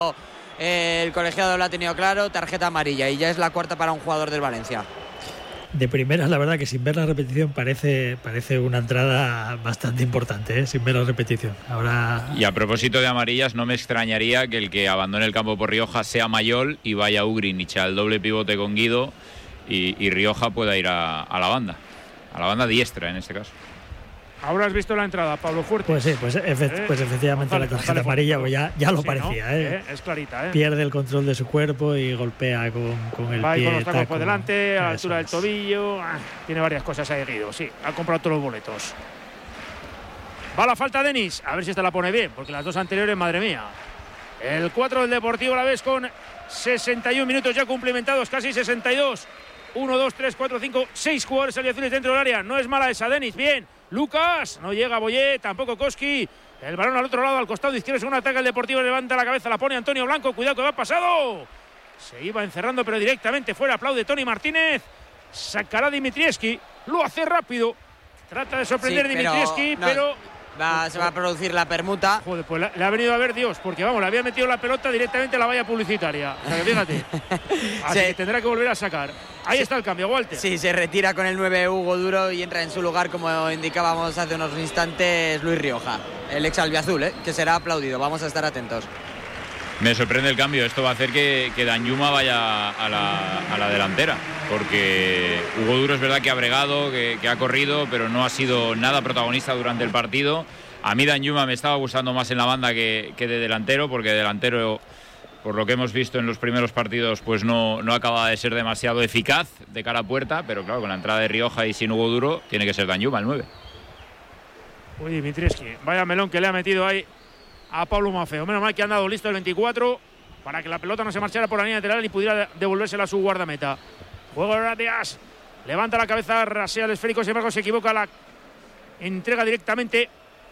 El colegiado lo ha tenido claro, tarjeta amarilla, y ya es la cuarta para un jugador del Valencia. De primeras, la verdad que sin ver la repetición parece una entrada bastante importante, sin ver la repetición. Ahora... Y a propósito de amarillas, no me extrañaría que el que abandone el campo por Rioja sea Mayol y vaya Ugrinic al doble pivote con Guido y Rioja pueda ir a la banda diestra en este caso. Ahora has visto la entrada, Pablo Fuerte. Pues sí, pues efectivamente la tarjeta amarilla pues ya lo parecía. ¿No? Es clarita. Pierde el control de su cuerpo y golpea con el va pie. Va con los tacos por delante, a la altura del tobillo. Tiene varias cosas ahí, Guido. Sí, ha comprado todos los boletos. Va la falta Denis. A ver si esta la pone bien, porque las dos anteriores, madre mía. El 4 del Deportivo Alavés con 61 minutos ya cumplimentados, casi 62. 1, 2, 3, 4, 5, 6 jugadores aliaciones dentro del área. No es mala esa, Denis. Bien. Lucas, no llega Boyé, tampoco Koski. El balón al otro lado, al costado izquierdo, según ataca el Deportivo, levanta la cabeza, la pone Antonio Blanco. Cuidado que va pasado. Se iba encerrando, pero directamente fuera. Aplaude Tony Martínez. Sacará Dimitrievski. Lo hace rápido. Trata de sorprender Dimitrievski, pero se va a producir la permuta. Joder, pues le ha venido a ver Dios, porque vamos, le había metido la pelota directamente a la valla publicitaria. O sea, que fíjate. Así que tendrá que volver a sacar. Ahí está el cambio, Walter. Sí, se retira con el 9 Hugo Duro y entra en su lugar, como indicábamos hace unos instantes, Luis Rioja, el ex albiazul, que será aplaudido. Vamos a estar atentos. Me sorprende el cambio. Esto va a hacer que Danjuma vaya a la delantera, porque Hugo Duro es verdad que ha bregado, que ha corrido, pero no ha sido nada protagonista durante el partido. A mí Danjuma me estaba gustando más en la banda que de delantero, porque de delantero, por lo que hemos visto en los primeros partidos, pues no acaba de ser demasiado eficaz de cara a puerta, pero claro, con la entrada de Rioja y sin Hugo Duro, tiene que ser Danjuma el 9. Uy, Dimitrievski, vaya melón que le ha metido ahí a Pablo Maffeo. Menos mal que han dado listo el 24 para que la pelota no se marchara por la línea lateral y pudiera devolvérsela a su guardameta. Juego de Díaz, levanta la cabeza, rasea el esférico, sin embargo se equivoca, la entrega directamente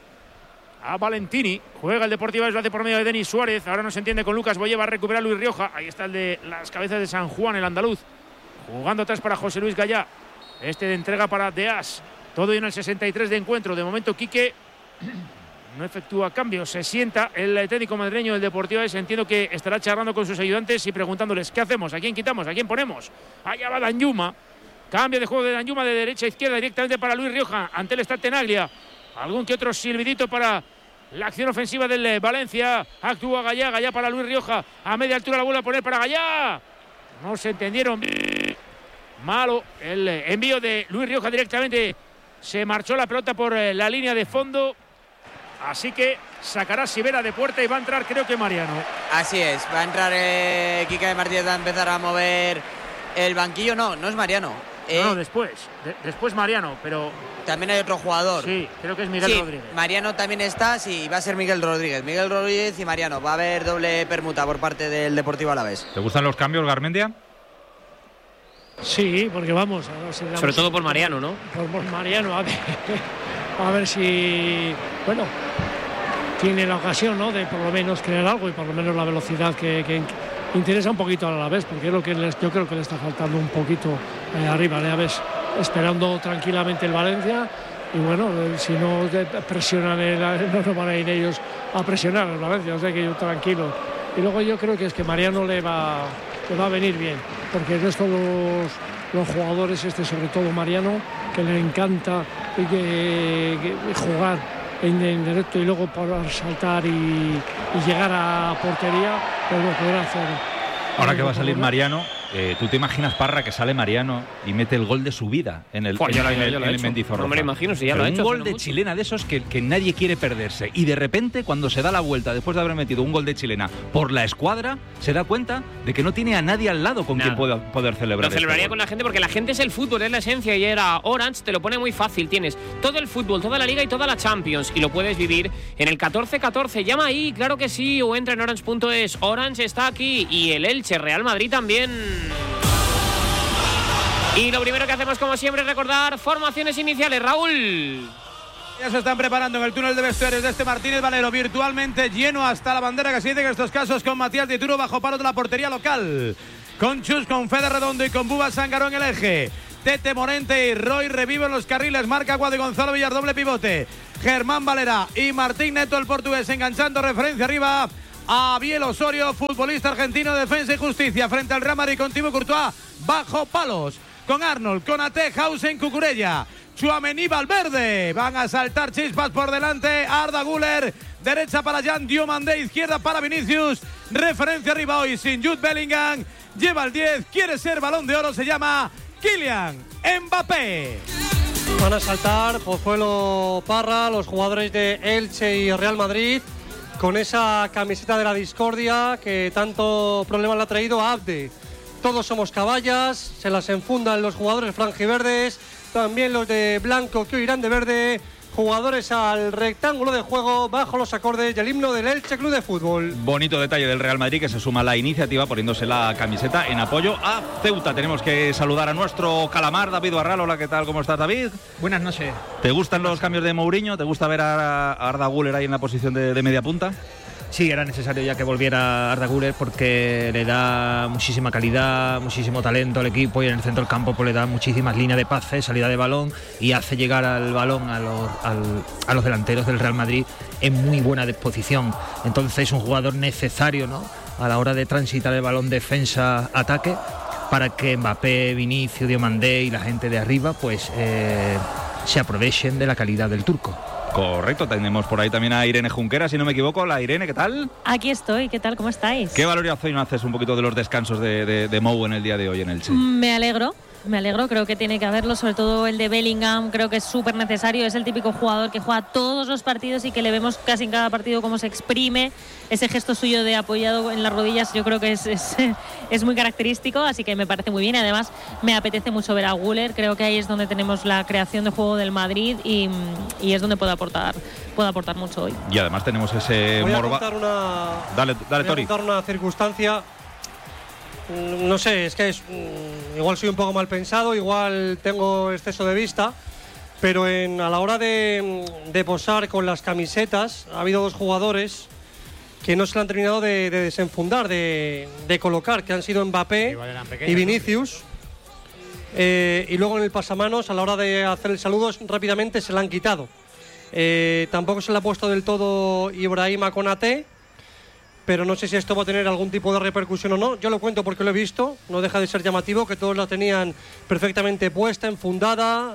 a Valentini. Juega el Deportivo, lo hace por medio de Denis Suárez. Ahora no se entiende con Lucas Boye, va a recuperar Luis Rioja. Ahí está el de las cabezas de San Juan, el andaluz. Jugando atrás para José Luis Gallá. Este de entrega para Deas. Todo en el 63 de encuentro. De momento Quique no efectúa cambios. Se sienta el técnico madrileño del Deportivo. Entiendo que estará charlando con sus ayudantes y preguntándoles ¿qué hacemos? ¿A quién quitamos? ¿A quién ponemos? Allá va Danjuma. Cambio de juego de Danjuma de derecha a izquierda directamente para Luis Rioja. Ante él está Tenaglia. Algún que otro silbidito para la acción ofensiva del Valencia. Actúa Gallá, Gallá para Luis Rioja. A media altura la vuelve a poner para Gallá. No se entendieron. Malo el envío de Luis Rioja directamente. Se marchó la pelota por la línea de fondo. Así que sacará Sivera de puerta y va a entrar, creo que Mariano. Así es, va a entrar Quique Martínez, va a empezar a mover el banquillo. No es Mariano. No, después Mariano, pero también hay otro jugador. Sí, creo que es Miguel Rodríguez. Mariano también está, sí, va a ser Miguel Rodríguez y Mariano. Va a haber doble permuta por parte del Deportivo Alavés. ¿Te gustan los cambios, Garmendia? Sí, porque vamos. Sobre todo por Mariano, ¿no? Por Mariano, a ver si, bueno, tiene la ocasión, ¿no?, de por lo menos crear algo y por lo menos la velocidad que interesa un poquito a la vez, porque es lo que yo creo que le está faltando un poquito arriba, a vez esperando tranquilamente el Valencia y bueno, si no presionan no van a ir ellos a presionar el Valencia, o sea que yo tranquilo. Y luego yo creo que es que Mariano le va a venir bien, porque el resto de los jugadores, sobre todo Mariano, que le encanta jugar en directo y luego poder saltar y llegar a portería, pues lo podrá hacer. Ahora que va a salir Mariano, ¿tú te imaginas, Parra, que sale Mariano y mete el gol de su vida en el Mendizorroza? No me lo imagino, si ya lo ha hecho. Un gol de chilena de esos que nadie quiere perderse. Y de repente, cuando se da la vuelta, después de haber metido un gol de chilena por la escuadra, se da cuenta de que no tiene a nadie al lado con quien poder celebrar. Lo celebraría con la gente, porque la gente es el fútbol, es la esencia. Y era Orange, te lo pone muy fácil. Tienes todo el fútbol, toda la Liga y toda la Champions. Y lo puedes vivir en el 1414. Llama ahí, claro que sí, o entra en orange.es. Orange está aquí y el Elche, Real Madrid también. Y lo primero que hacemos, como siempre, es recordar formaciones iniciales. Raúl. Ya se están preparando en el túnel de vestuarios de Martínez Valero, virtualmente lleno hasta la bandera, que se dice que en estos casos con Matías Dituro bajo palo de la portería local, con Chus, con Fede Redondo y con Buba Sangaró en el eje. Tete Morente y Roy reviven los carriles, marca Guado y Gonzalo Villar, doble pivote. Germán Valera y Martín Neto, el portugués, enganchando, referencia arriba a Biel Osorio, futbolista argentino de Defensa y Justicia, frente al Real Madrid con Thibaut Courtois bajo palos, con Arnold, Konaté, Hausen, Cucurella, Tchouaméni, Valverde. Van a saltar chispas por delante. Arda Güler, derecha para Jan Diomandé, izquierda para Vinicius. Referencia arriba hoy sin Jude Bellingham. Lleva el 10, quiere ser Balón de Oro, se llama Kylian Mbappé. Van a saltar Pozuelo, Parra, los jugadores de Elche y Real Madrid, con esa camiseta de la discordia que tanto problema le ha traído a Abde. Todos somos caballas, se las enfundan los jugadores franjiverdes, también los de blanco que hoy irán de verde, jugadores al rectángulo de juego bajo los acordes del himno del Elche Club de Fútbol. Bonito detalle del Real Madrid, que se suma a la iniciativa poniéndose la camiseta en apoyo a Ceuta. Tenemos que saludar a nuestro calamar, David Barral. Hola, ¿qué tal? ¿Cómo estás, David? Buenas noches. ¿Te gustan los cambios de Mourinho? ¿Te gusta ver a Arda Güler ahí en la posición de media punta? Sí, era necesario ya que volviera Arda Güler porque le da muchísima calidad, muchísimo talento al equipo, y en el centro del campo pues le da muchísimas líneas de pase, salida de balón, y hace llegar al balón a los delanteros del Real Madrid en muy buena disposición. Entonces es un jugador necesario, ¿no?, a la hora de transitar el balón defensa-ataque, para que Mbappé, Vinicius, Diomandé y la gente de arriba pues se aprovechen de la calidad del turco. Correcto, tenemos por ahí también a Irene Junquera, si no me equivoco. Hola, Irene, ¿qué tal? Aquí estoy, ¿qué tal? ¿Cómo estáis? ¿Qué valoración haces un poquito de los descansos de Mou en el día de hoy en Elche? Me alegro, creo que tiene que haberlo, sobre todo el de Bellingham, creo que es súper necesario. Es el típico jugador que juega todos los partidos y que le vemos casi en cada partido cómo se exprime. Ese gesto suyo de apoyado en las rodillas yo creo que es muy característico, así que me parece muy bien. Además me apetece mucho ver a Güler, creo que ahí es donde tenemos la creación de juego del Madrid y es donde puede aportar mucho hoy. Y además tenemos ese Morba. Dale, Tori. Voy a contar una circunstancia. No sé, es que igual soy un poco mal pensado, igual tengo exceso de vista, pero a la hora de posar con las camisetas ha habido dos jugadores que no se le han terminado de desenfundar, de colocar, que han sido Mbappé y Vinicius. Y luego en el pasamanos, a la hora de hacer el saludo, rápidamente se la han quitado. Tampoco se le ha puesto del todo Ibrahima Konaté, pero no sé si esto va a tener algún tipo de repercusión o no. Yo lo cuento porque lo he visto, no deja de ser llamativo que todos la tenían perfectamente puesta, enfundada,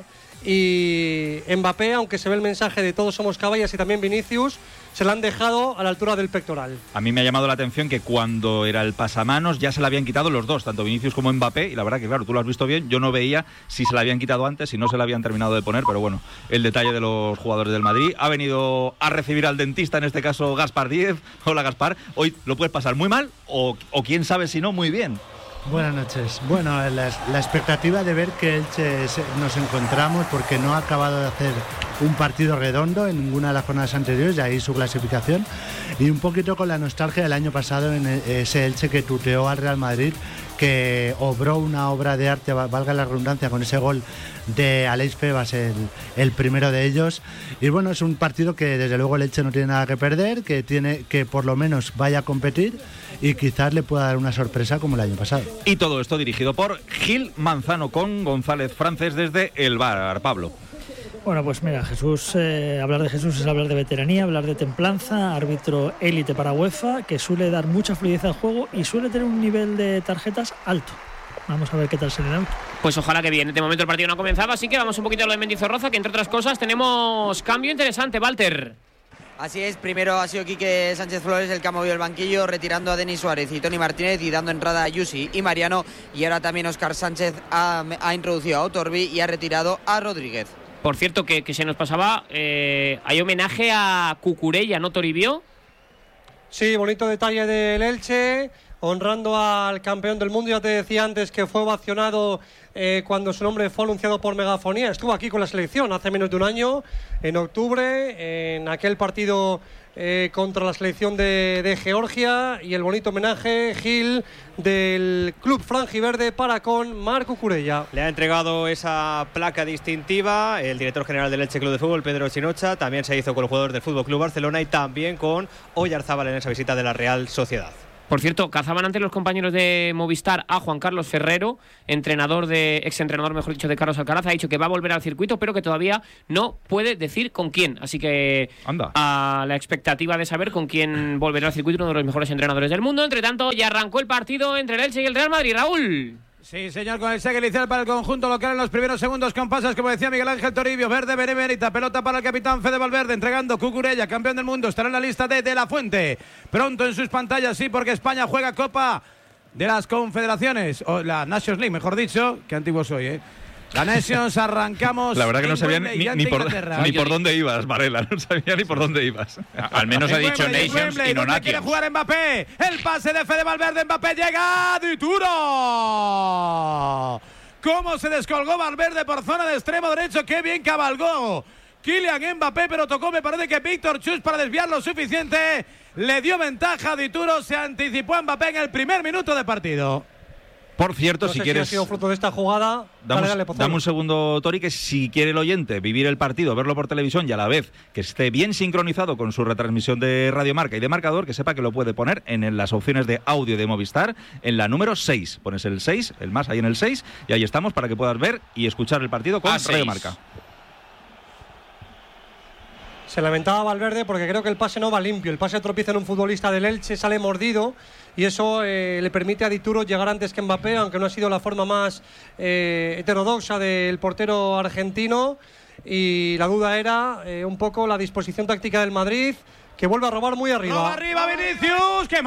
y Mbappé, aunque se ve el mensaje de todos somos caballas, y también Vinicius, se la han dejado a la altura del pectoral. A mí me ha llamado la atención que cuando era el pasamanos ya se la habían quitado los dos, tanto Vinicius como Mbappé, y la verdad que claro, tú lo has visto bien, yo no veía si se la habían quitado antes, si no se la habían terminado de poner, pero bueno, el detalle de los jugadores del Madrid. Ha venido a recibir al dentista, en este caso Gaspar Díez. Hola, Gaspar. Hoy lo puedes pasar muy mal o quién sabe si no muy bien. Buenas noches. Bueno, la expectativa de ver que Elche nos encontramos, porque no ha acabado de hacer un partido redondo en ninguna de las jornadas anteriores, y ahí su clasificación, y un poquito con la nostalgia del año pasado en ese Elche que tuteó al Real Madrid, que obró una obra de arte, valga la redundancia, con ese gol de Aleix Febas, el primero de ellos. Y bueno, es un partido que desde luego el Elche no tiene nada que perder, que tiene que por lo menos vaya a competir y quizás le pueda dar una sorpresa como el año pasado. Y todo esto dirigido por Gil Manzano, con González Francés desde el VAR. Pablo. Bueno, pues mira, Jesús, hablar de Jesús es hablar de veteranía, hablar de templanza, árbitro élite para UEFA, que suele dar mucha fluidez al juego y suele tener un nivel de tarjetas alto. Vamos a ver qué tal se le da. Pues ojalá que bien. De momento el partido no ha comenzado, así que vamos un poquito a lo de Mendizorroza, que entre otras cosas tenemos cambio interesante, Walter. Así es, primero ha sido Quique Sánchez Flores el que ha movido el banquillo, retirando a Denis Suárez y Toni Martínez y dando entrada a Yusi y Mariano. Y ahora también Óscar Sánchez ha introducido a Otorbi y ha retirado a Rodríguez. Por cierto, que se nos pasaba, hay homenaje a Cucurella, ¿no, Toribio? Sí, bonito detalle del Elche, honrando al campeón del mundo. Ya te decía antes que fue ovacionado cuando su nombre fue anunciado por megafonía. Estuvo aquí con la selección hace menos de un año, en octubre, en aquel partido contra la selección de Georgia, y el bonito homenaje, Gil, del club franjiverde para con Marc Cucurella. Le ha entregado esa placa distintiva el director general del Elche Club de Fútbol, Pedro Chinocha. También se hizo con los jugadores del Fútbol Club Barcelona y también con Oyarzábal en esa visita de la Real Sociedad. Por cierto, cazaban antes los compañeros de Movistar a Juan Carlos Ferrero, exentrenador, mejor dicho, de Carlos Alcaraz. Ha dicho que va a volver al circuito, pero que todavía no puede decir con quién. Así que a la expectativa de saber con quién volverá al circuito, uno de los mejores entrenadores del mundo. Entre tanto, ya arrancó el partido entre el Elche y el Real Madrid. Raúl. Sí, señor, con el saque inicial para el conjunto local en los primeros segundos con pases, como decía Miguel Ángel Toribio. Verde, benemérita, pelota para el capitán Fede Valverde, entregando Cucurella, campeón del mundo, estará en la lista de la Fuente. Pronto en sus pantallas, sí, porque España juega Copa de las Confederaciones, o la Nations League, mejor dicho. Qué antiguo soy, ¿eh? La Nations, arrancamos. La verdad que no sabía ni por dónde ibas, Varela. No sabía ni por dónde ibas. Al menos ha dicho Nations y no Nations. Quiere jugar Mbappé. El pase de Fede Valverde. Mbappé llega. Dituro. Cómo se descolgó Valverde por zona de extremo derecho. Qué bien cabalgó Kylian Mbappé, pero tocó, me parece que Víctor Chus para desviar lo suficiente. Le dio ventaja a Dituro. Se anticipó a Mbappé en el primer minuto de partido. Por cierto, no sé si quieres. Si ha sido fruto de esta jugada. Dame un segundo, Tori, que si quiere el oyente vivir el partido, verlo por televisión y a la vez que esté bien sincronizado con su retransmisión de Radio Marca y de Marcador, que sepa que lo puede poner en las opciones de audio de Movistar, en la número 6. Pones el 6, el más ahí en el 6, y ahí estamos para que puedas ver y escuchar el partido con Radio Marca. Se lamentaba Valverde porque creo que el pase no va limpio. El pase tropieza en un futbolista del Elche, sale mordido y eso le permite a Dituro llegar antes que Mbappé, aunque no ha sido la forma más heterodoxa del portero argentino. Y la duda era un poco la disposición táctica del Madrid, que vuelve a robar muy arriba. ¡Roba arriba Vinicius! ¡Qué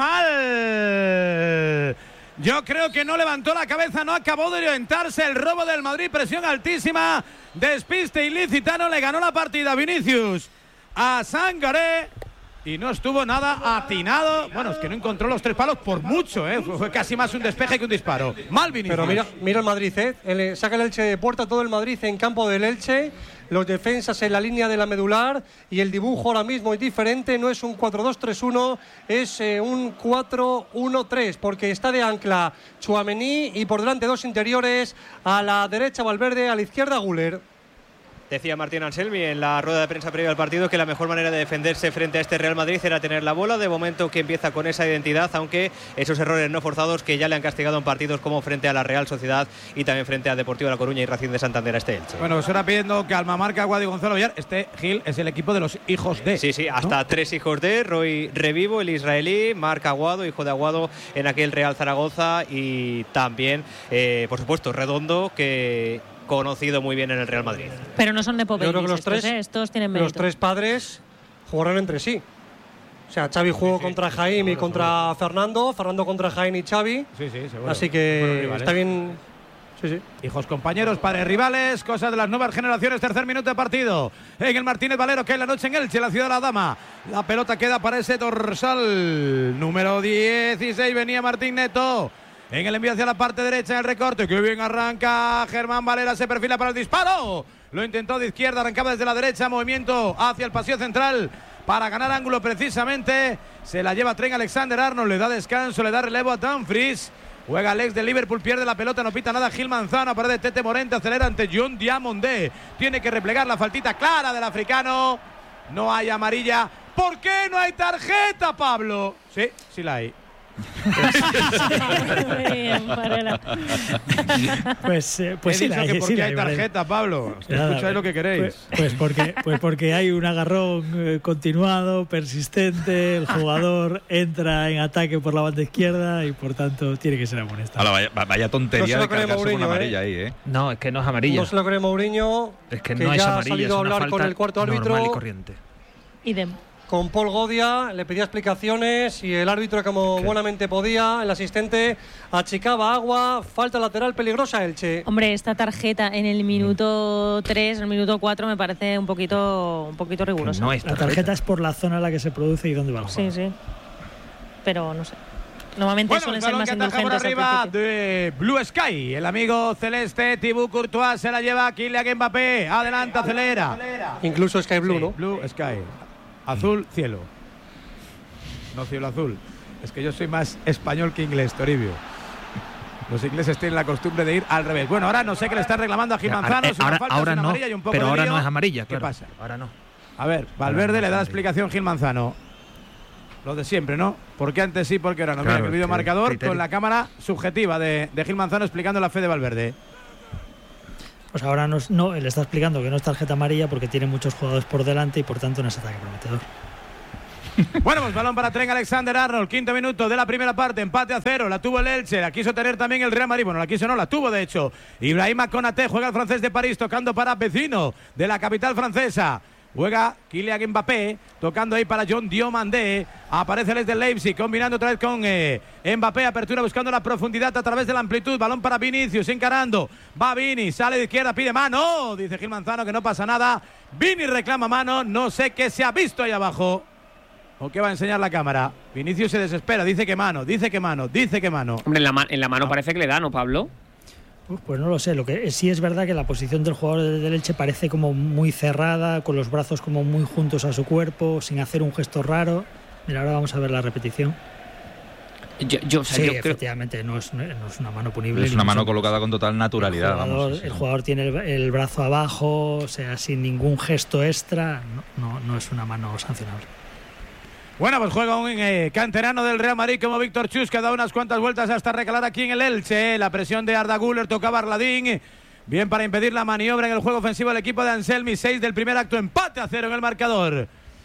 mal! Yo creo que no levantó la cabeza, no acabó de orientarse. El robo del Madrid, presión altísima, despiste ilícita, no le ganó la partida Vinicius a Sangaré y no estuvo nada atinado. Bueno, es que no encontró los 3 palos por mucho, ¿eh? Fue casi más un despeje que un disparo. Mal Vinicius. Pero mira el Madrid, ¿eh? Saca el Elche de puerta, todo el Madrid en campo del Elche. Los defensas en la línea de la medular y el dibujo ahora mismo es diferente. No es un 4-2-3-1, es un 4-1-3, porque está de ancla Tchouaméni y por delante 2 interiores, a la derecha Valverde, a la izquierda Güler. Decía Martín Anselmi en la rueda de prensa previa al partido que la mejor manera de defenderse frente a este Real Madrid era tener la bola. De momento que empieza con esa identidad, aunque esos errores no forzados que ya le han castigado en partidos como frente a la Real Sociedad y también frente a Deportivo La Coruña y Racing de Santander a este Elche. Bueno, se está pidiendo calma, marca Guadi Gonzalo Villar. Este Gil es el equipo de los hijos de. Sí, hasta 3 hijos de. Roy Revivo, el israelí, Marc Aguado, hijo de Aguado en aquel Real Zaragoza, y también, por supuesto, Redondo, que conocido muy bien en el Real Madrid. Pero no son de Popeye. Yo creo que estos tienen mérito. Los 3 padres jugaron entre sí. O sea, Xavi jugó contra Jaime y contra Fernando contra Jaime y Xavi. Sí, seguro. Así que está bien. Sí. Hijos compañeros, padres rivales, cosas de las nuevas generaciones. Tercer minuto de partido en el Martínez Valero, que es la noche en Elche, la ciudad de la Dama. La pelota queda para ese dorsal número 16. Venía Martín Neto en el envío hacia la parte derecha en el recorte. Que bien arranca Germán Valera, se perfila para el disparo. Lo intentó de izquierda, arrancaba desde la derecha, movimiento hacia el pasillo central para ganar ángulo precisamente. Se la lleva Trent Alexander-Arnold, le da descanso, le da relevo a Dumfries. Juega Alex de Liverpool, pierde la pelota, no pita nada Gil Manzano, aparece Tete Morente, acelera ante John Diamondé. Tiene que replegar la faltita clara del africano. No hay amarilla. ¿Por qué no hay tarjeta, Pablo? Sí la hay. Pues sí, que porque hay tarjeta, Pablo. Escucháis lo que queréis. Pues porque hay un agarrón continuado, persistente. El jugador entra en ataque por la banda izquierda y por tanto tiene que ser amonestado. Vaya tontería no de cargarse con una amarilla ahí, ¿eh? No, es que no es amarilla. No se lo cree Mourinho. Es que no es ya amarilla, ha salido es a una hablar falta con el cuarto árbitro. Normal y corriente. Idem. Con Paul Godia, le pedía explicaciones y el árbitro, como buenamente podía, el asistente achicaba agua, falta lateral peligrosa Elche. Hombre, esta tarjeta en el minuto 3, en el minuto 4 me parece un poquito rigurosa. No, la tarjeta es por la zona en la que se produce y dónde va el juego. Sí. Pero no sé. Normalmente suelen ser más indulgentes por arriba de Blue Sky. El amigo celeste Thibaut Courtois se la lleva Kylian Mbappé. Adelanta, acelera. Incluso Sky Blue, ¿no? Blue Sky. Azul, cielo. No cielo azul. Es que yo soy más español que inglés, Toribio. Los ingleses tienen la costumbre de ir al revés. Bueno, ahora no sé qué le está reclamando a Gil Manzano. Ahora no, pero ahora no es amarilla. ¿Qué pasa? Ahora no. A ver, Valverde le da la explicación Gil Manzano. lo de siempre, ¿no? Porque antes sí, porque ahora no. Claro, Mira, el videomarcador criterio. con la cámara subjetiva de Gil Manzano explicando la fe de Valverde. Pues ahora no, él está explicando que no es tarjeta amarilla porque tiene muchos jugadores por delante y por tanto no es ataque prometedor. Bueno, pues balón para Trent Alexander-Arnold, 5º minuto de la primera parte, empate a 0, la tuvo el Elche, la quiso tener también el Real Madrid, bueno, la quiso no, la tuvo de hecho. Ibrahima Konaté juega el francés de París, tocando para vecino de la capital francesa. Juega Kylian Mbappé, tocando ahí para John Diomandé. Aparece el del Leipzig, combinando otra vez con Mbappé. Apertura buscando la profundidad a través de la amplitud. Balón para Vinicius, encarando. Va Vini, sale de izquierda, pide mano. Dice Gil Manzano que no pasa nada. Vini reclama mano, no sé qué se ha visto ahí abajo. ¿O qué va a enseñar la cámara? Vinicius se desespera, dice que mano, dice que mano, dice que mano. Hombre, en la mano parece que le da, ¿no, Pablo? Pues no lo sé, lo que sí es verdad que la posición del jugador del Elche parece como muy cerrada, con los brazos como muy juntos a su cuerpo, sin hacer un gesto raro. Mira, ahora vamos a ver la repetición. Yo creo... efectivamente, no es una mano punible. Es una mano colocada con total naturalidad. El jugador tiene el brazo abajo, o sea, sin ningún gesto extra, no es una mano sancionable. Bueno, pues juega un canterano del Real Madrid como Víctor Chus, que ha dado unas cuantas vueltas hasta recalar aquí en el Elche. La presión de Arda Güler, tocaba Arladín. Bien para impedir la maniobra en el juego ofensivo del equipo de Anselmi. 6 del primer acto, empate a 0 en el marcador.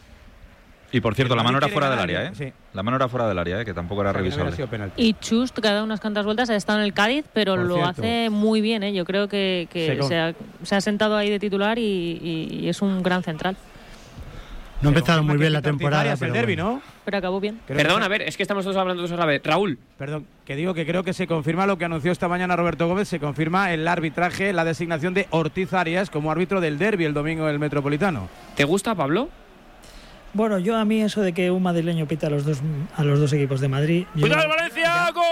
Y por cierto, la mano era fuera del área, ¿eh? Sí. La mano era fuera del área, que tampoco era revisable. Y Chust, que ha dado unas cuantas vueltas, ha estado en el Cádiz, pero Por lo cierto. hace muy bien, ¿eh? Yo creo que se ha sentado ahí de titular y es un gran central. No ha empezado muy bien la temporada. El derbi, ¿no? Pero acabó bien. Perdón, a ver, es que estamos todos hablando todos a la vez. Raúl. Perdón, que digo que creo que se confirma lo que anunció esta mañana Roberto Gómez, se confirma el arbitraje, la designación de Ortiz Arias como árbitro del derbi el domingo del Metropolitano. ¿Te gusta, Pablo? Bueno, a mí eso de que un madrileño pita a los dos equipos de Madrid... ¡Cuidado el Valencia! ¡Gol,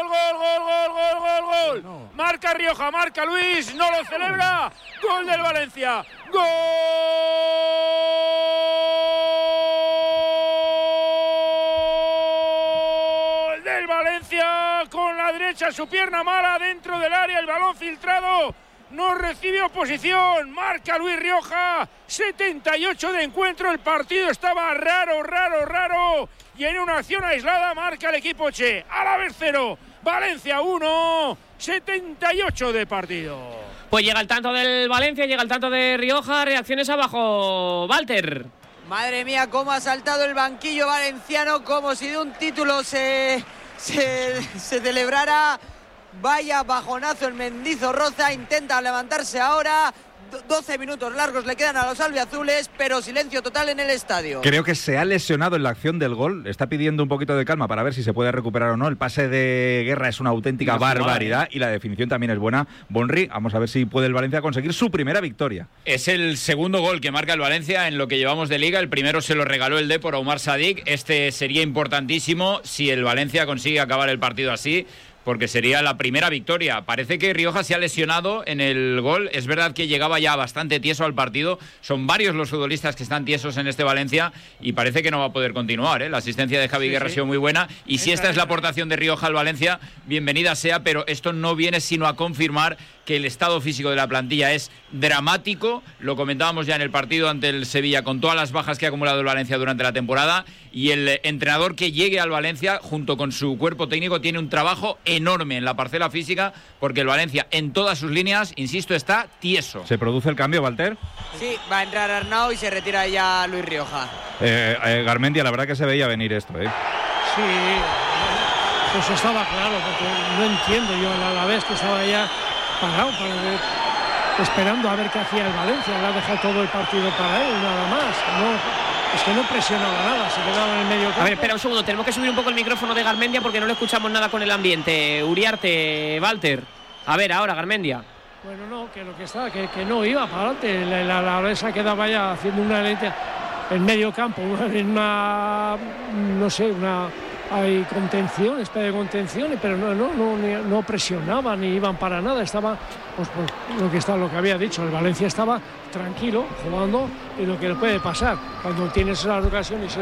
gol! No. Marca Rioja, marca Luis, no lo celebra. ¡Gol del Valencia! ¡Gol del Valencia! Con la derecha, su pierna mala dentro del área, el balón filtrado. No recibe oposición, marca Luis Rioja, 78 de encuentro, el partido estaba raro, y en una acción aislada marca el equipo Che, Alavés 0, Valencia 1, 78 de partido. Pues llega el tanto del Valencia, llega el tanto de Rioja, reacciones abajo, Walter. Madre mía, cómo ha saltado el banquillo valenciano, como si de un título se celebrara. Vaya bajonazo el Mendizorroza, intenta levantarse ahora. 12 minutos largos le quedan a los albiazules, pero silencio total en el estadio. Creo que se ha lesionado en la acción del gol. Está pidiendo un poquito de calma para ver si se puede recuperar o no. El pase de Guerra es una auténtica barbaridad y la definición también es buena. Bonri, vamos a ver si puede el Valencia conseguir su primera victoria. Es el segundo gol que marca el Valencia en lo que llevamos de Liga. El primero se lo regaló el Depor a Oumar Sadik. Este sería importantísimo si el Valencia consigue acabar el partido así, porque sería la primera victoria. Parece que Rioja se ha lesionado en el gol. Es verdad que llegaba ya bastante tieso al partido. Son varios los futbolistas que están tiesos en este Valencia y parece que no va a poder continuar, ¿eh? La asistencia de Javi Guerra ha sido muy buena. Y si esta es la aportación de Rioja al Valencia, bienvenida sea, pero esto no viene sino a confirmar que el estado físico de la plantilla es dramático. Lo comentábamos ya en el partido ante el Sevilla, con todas las bajas que ha acumulado el Valencia durante la temporada. Y el entrenador que llegue al Valencia, junto con su cuerpo técnico, tiene un trabajo enorme en la parcela física, porque el Valencia en todas sus líneas, insisto, está tieso. ¿Se produce el cambio, Walter? Sí, va a entrar Arnau y se retira ya Luis Rioja. Garmendia, la verdad que se veía venir esto, ¿eh? Sí, pues estaba claro, porque no entiendo yo el Alavés, que estaba ya parado, esperando a ver qué hacía el Valencia. Le ha dejado todo el partido para él, nada más. Es que no presionaba nada, se quedaba en el medio campo. A ver, espera un segundo, tenemos que subir un poco el micrófono de Garmendia porque no le escuchamos nada con el ambiente. Uriarte, Walter. A ver, ahora, Garmendia. Bueno, no, que lo que estaba, que no iba para adelante. La Alavesa quedaba ya haciendo una lente en medio campo, hay contención, especie de contención, pero no presionaban ni iban para nada. Estaba pues lo que había dicho, el Valencia estaba tranquilo jugando, y lo que le puede pasar cuando tienes esas ocasiones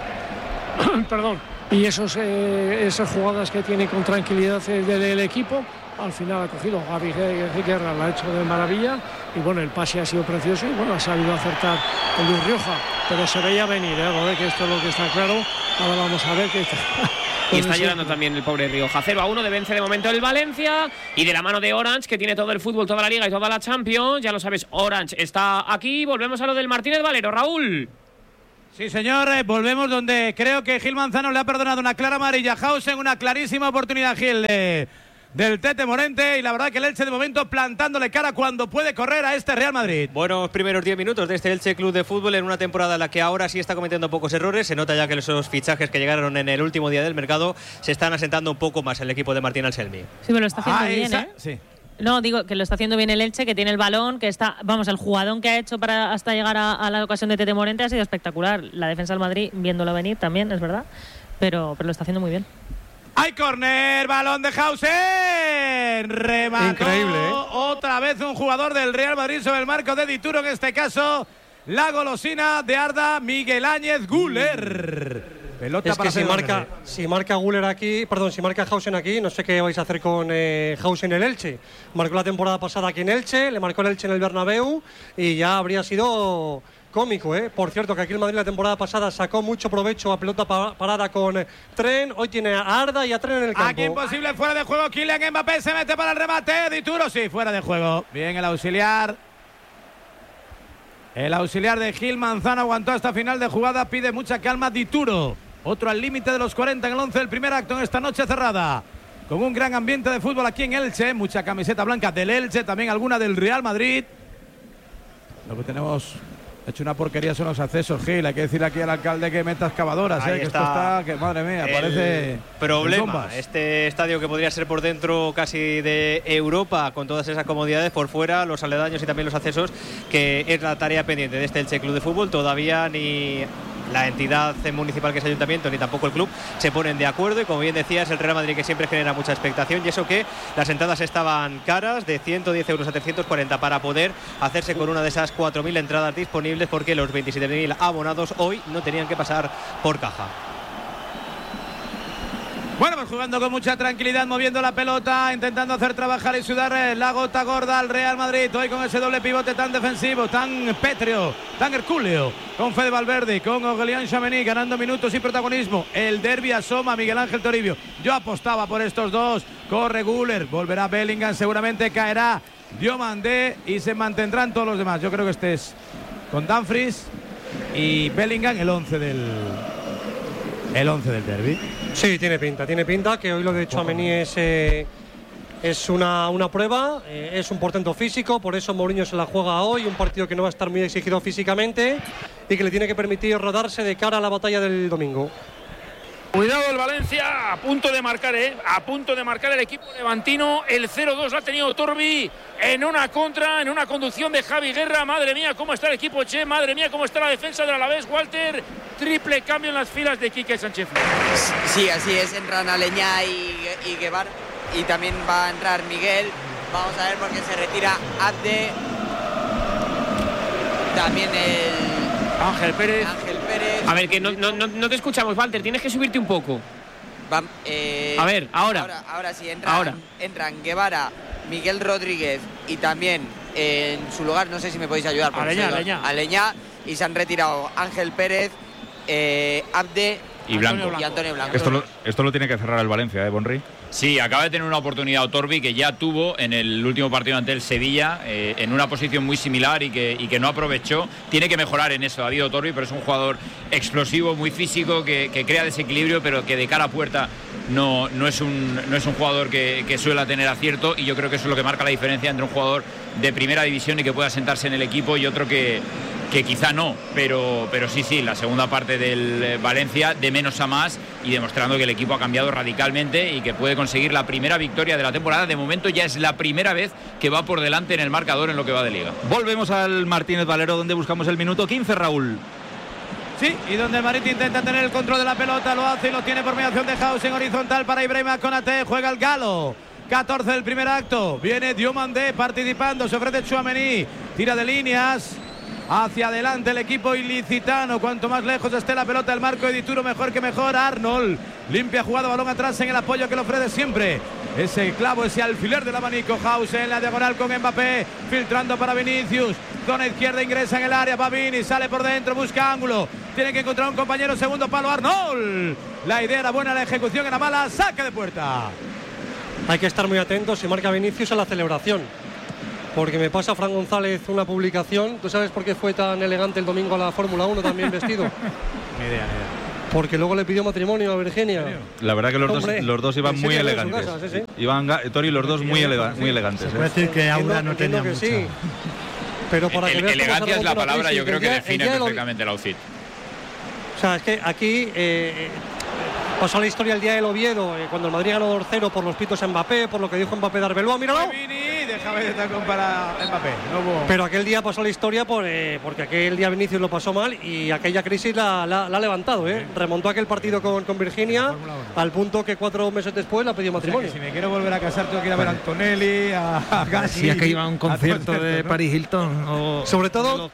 y esas jugadas que tiene con tranquilidad del equipo. Al final ha cogido Javi Guerra, la ha hecho de maravilla, y bueno, el pase ha sido precioso y bueno, ha sabido acertar el Luis Rioja, pero se veía venir, que esto es lo que está claro, Ahora vamos a ver qué está. Y está llorando también el pobre Rioja. 0-1 de vence de momento el Valencia. Y de la mano de Orange, que tiene todo el fútbol, toda la Liga y toda la Champions. Ya lo sabes, Orange está aquí. Volvemos a lo del Martínez Valero. Raúl. Sí, señor, volvemos donde creo que Gil Manzano le ha perdonado una clara amarilla a Hausen, una clarísima oportunidad, Gil, del Tete Morente, y la verdad que el Elche de momento plantándole cara cuando puede correr a este Real Madrid. Buenos primeros 10 minutos de este Elche Club de Fútbol en una temporada en la que ahora sí está cometiendo pocos errores. Se nota ya que esos fichajes que llegaron en el último día del mercado se están asentando un poco más el equipo de Martín Anselmi. Sí, pero lo está haciendo bien, ¿eh? Sí. No, digo que lo está haciendo bien el Elche, que tiene el balón, que está, vamos, el jugadón que ha hecho para hasta llegar a la ocasión de Tete Morente ha sido espectacular. La defensa del Madrid, viéndolo venir también, es verdad, pero lo está haciendo muy bien. ¡Hay córner! ¡Balón de Hausen! Remató. Increíble, ¿eh? Otra vez un jugador del Real Madrid sobre el marco de Dituro, en este caso la golosina de Arda, Miguel Áñez Güler. Pelota es para que si marca Güler aquí, perdón, si marca Hausen aquí, no sé qué vais a hacer con Hausen en el Elche. Marcó la temporada pasada aquí en Elche, le marcó el Elche en el Bernabéu y ya habría sido cómico, ¿eh? Por cierto, que aquí el Madrid la temporada pasada sacó mucho provecho a pelota parada con Tren. Hoy tiene a Arda y a Tren en el campo. Aquí imposible, fuera de juego. Kylian Mbappé se mete para el remate. Dituro, sí, fuera de juego. Bien el auxiliar. El auxiliar de Gil Manzano aguantó hasta final de jugada. Pide mucha calma Dituro. Otro al límite de los 40 en el 11 del primer acto en esta noche cerrada. Con un gran ambiente de fútbol aquí en Elche. Mucha camiseta blanca del Elche, también alguna del Real Madrid. Lo que tenemos hecho una porquería son los accesos, Gil. Hay que decirle aquí al alcalde que meta excavadoras, que esto está, que madre mía, parece problema. Este estadio que podría ser por dentro casi de Europa, con todas esas comodidades, por fuera, los aledaños y también los accesos, que es la tarea pendiente de este Elche Club de Fútbol. Todavía ni la entidad municipal, que es Ayuntamiento, ni tampoco el club se ponen de acuerdo, y como bien decías, el Real Madrid, que siempre genera mucha expectación, y eso que las entradas estaban caras, de 110 euros a 340, para poder hacerse con una de esas 4.000 entradas disponibles, porque los 27.000 abonados hoy no tenían que pasar por caja. Bueno, pues jugando con mucha tranquilidad, moviendo la pelota, intentando hacer trabajar y sudar la gota gorda al Real Madrid. Hoy con ese doble pivote tan defensivo, tan pétreo, tan hercúleo, con Fede Valverde, con Aurélien Tchouaméni ganando minutos y protagonismo. El derbi asoma Miguel Ángel Toribio. Yo apostaba por estos dos. Corre Güler, volverá Bellingham, seguramente caerá Diomandé y se mantendrán todos los demás. Yo creo que este es con Dumfries y Bellingham el 11 del derbi. Sí, tiene pinta que hoy lo de Tchouaméni es una prueba, es un portento físico, por eso Mourinho se la juega hoy, un partido que no va a estar muy exigido físicamente y que le tiene que permitir rodarse de cara a la batalla del domingo. Cuidado el Valencia, a punto de marcar, a punto de marcar el equipo levantino. El 0-2 lo ha tenido Torbi en una contra, en una conducción de Javi Guerra. Madre mía, cómo está el equipo Che, madre mía, cómo está la defensa del Alavés. Walter, triple cambio en las filas de Quique Sánchez. Sí, así es, entran Aleñá y Guevara, y también va a entrar Miguel. Vamos a ver, porque se retira Abde, también el Ángel Pérez. A ver, que no te escuchamos, Walter, tienes que subirte un poco. A ver, ahora. Ahora sí, entran Guevara, Miguel Rodríguez y también en su lugar, no sé si me podéis ayudar. Aleñá, y se han retirado Ángel Pérez, Abde y Blanco. Y Antonio Blanco. Esto lo tiene que cerrar el Valencia, Bonri. Sí, acaba de tener una oportunidad Otorbi, que ya tuvo en el último partido ante el Sevilla, en una posición muy similar y que no aprovechó. Tiene que mejorar en eso David Otorbi, pero es un jugador explosivo, muy físico, que crea desequilibrio, pero que de cara a puerta no es un jugador que suele tener acierto, y yo creo que eso es lo que marca la diferencia entre un jugador de primera división y que pueda sentarse en el equipo y otro que quizá no, pero sí, la segunda parte del Valencia de menos a más, y demostrando que el equipo ha cambiado radicalmente y que puede conseguir la primera victoria de la temporada. De momento ya es la primera vez que va por delante en el marcador en lo que va de liga. Volvemos al Martínez Valero, donde buscamos el minuto 15, Raúl. Sí, y donde el Madrid intenta tener el control de la pelota, lo hace y lo tiene por mediación de Hausen, horizontal para Ibrahima Konaté, juega el Galo. 14 del primer acto, viene Diomandé participando, se ofrece Tchouaméni, tira de líneas. Hacia adelante el equipo ilicitano. Cuanto más lejos esté la pelota del marco de Dituro, mejor que mejor. Arnold limpia jugada, balón atrás en el apoyo que le ofrece siempre ese clavo, ese alfiler del abanico. House en la diagonal con Mbappé, filtrando para Vinicius. Zona izquierda, ingresa en el área. Va Vini, sale por dentro, busca ángulo. Tiene que encontrar un compañero. Segundo palo, Arnold. La idea era buena, la ejecución era mala. Saque de puerta. Hay que estar muy atentos si marca Vinicius a la celebración. Porque me pasa Fran González una publicación. ¿Tú sabes por qué fue tan elegante el domingo a la Fórmula 1 también vestido? Ni idea. Porque luego le pidió matrimonio a Virginia. La verdad que los dos iban muy elegantes. Casa, sí. Iban Tori los dos muy elegantes. Puede decir que Aura no tenía mucha. Sí. Pero para que veas elegancia es la palabra, yo creo que define perfectamente el outfit. O sea, es que aquí pasó la historia el día del Oviedo, cuando el Madrid ganó 2-0 por los pitos a Mbappé, por lo que dijo Mbappé de Arbeloa. ¡Míralo! Déjame de tacón para Mbappé. Pero aquel día pasó la historia porque aquel día Vinicius lo pasó mal y aquella crisis la ha levantado. Remontó aquel partido con Virginia al punto que 4 meses después la pidió matrimonio. O sea, que si me quiero volver a casar tengo que ir a ver a Antonelli, a Gassi. Si es que iba a un concierto de Paris Hilton. O sobre todo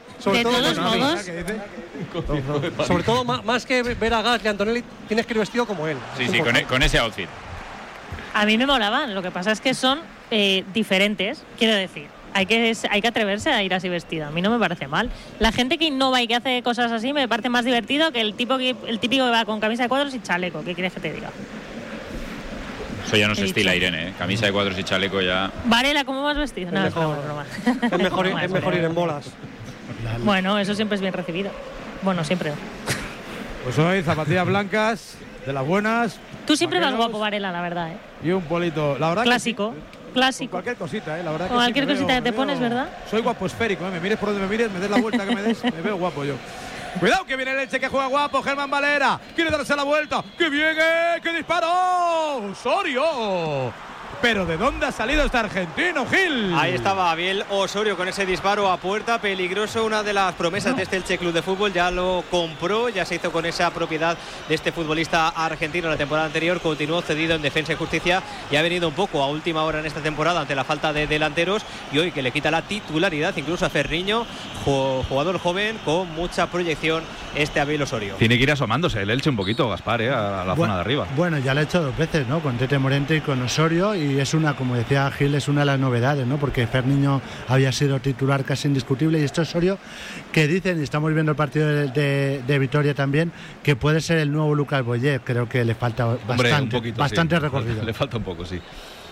más que ver a Gassi y a Antonelli, tienes que ir vestido como él. Sí, con ese outfit. A mí me molaban, lo que pasa es que son diferentes, quiero decir. Hay que atreverse a ir así vestida. A mí no me parece mal. La gente que innova y que hace cosas así me parece más divertido que el típico que va con camisa de cuadros y chaleco. ¿Qué quieres que te diga? Eso ya no se estila, Irene. Camisa de cuadros y chaleco ya. Varela, ¿cómo vas vestido? No, es broma. Es mejor ir en bolas. Bueno, eso siempre es bien recibido. Bueno, siempre. Pues hoy zapatillas blancas, de las buenas. Tú siempre vas guapo, Varela, la verdad. Y un polito. La verdad clásico. Clásico. Cualquier cosita, la verdad. Cualquier cosita que te pones, ¿verdad? Soy guapo esférico, me mires por donde me mires, me des la vuelta que me des, me veo guapo yo. Cuidado que viene el Elche que juega guapo, Germán Valera. Quiere darse la vuelta. ¡Qué bien! ¡Qué disparo! ¡Osorio! Pero ¿de dónde ha salido este argentino, Gil? Ahí estaba Biel Osorio con ese disparo a puerta, peligroso, una de las promesas de este Elche Club de Fútbol. Ya lo compró, ya se hizo con esa propiedad de este futbolista argentino la temporada anterior. Continuó cedido en Defensa y Justicia y ha venido un poco a última hora en esta temporada ante la falta de delanteros. Y hoy que le quita la titularidad incluso a Ferriño, jugador joven con mucha proyección, este Biel Osorio. Tiene que ir asomándose el Elche un poquito, Gaspar, a la zona de arriba. Bueno, ya lo ha hecho 2 veces, ¿no? Con Tete Morente y con Osorio. Y es una, como decía Gil, es una de las novedades, ¿no? Porque Ferniño había sido titular casi indiscutible y esto es Osorio, que dicen, y estamos viendo el partido de Vitoria también, que puede ser el nuevo Lucas Boyer. Creo que le falta bastante sí. recorrido. Le falta un poco, sí.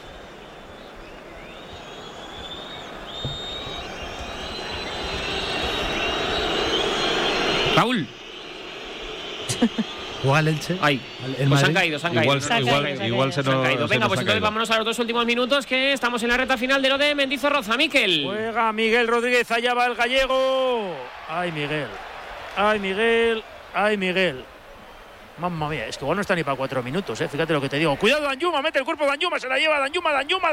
Raúl. Juega el Elche. Ay, pues han caído. Igual se nos han caído. Venga, pues entonces vámonos a los 2 últimos minutos, que estamos en la recta final de lo de Mendizorroza. Miquel. Juega Miguel Rodríguez, allá va el gallego. Ay, Miguel. Mamma mía, es que igual no está ni para 4 minutos, fíjate lo que te digo. Cuidado, Danjuma, mete el cuerpo de Danjuma, se la lleva Danjuma.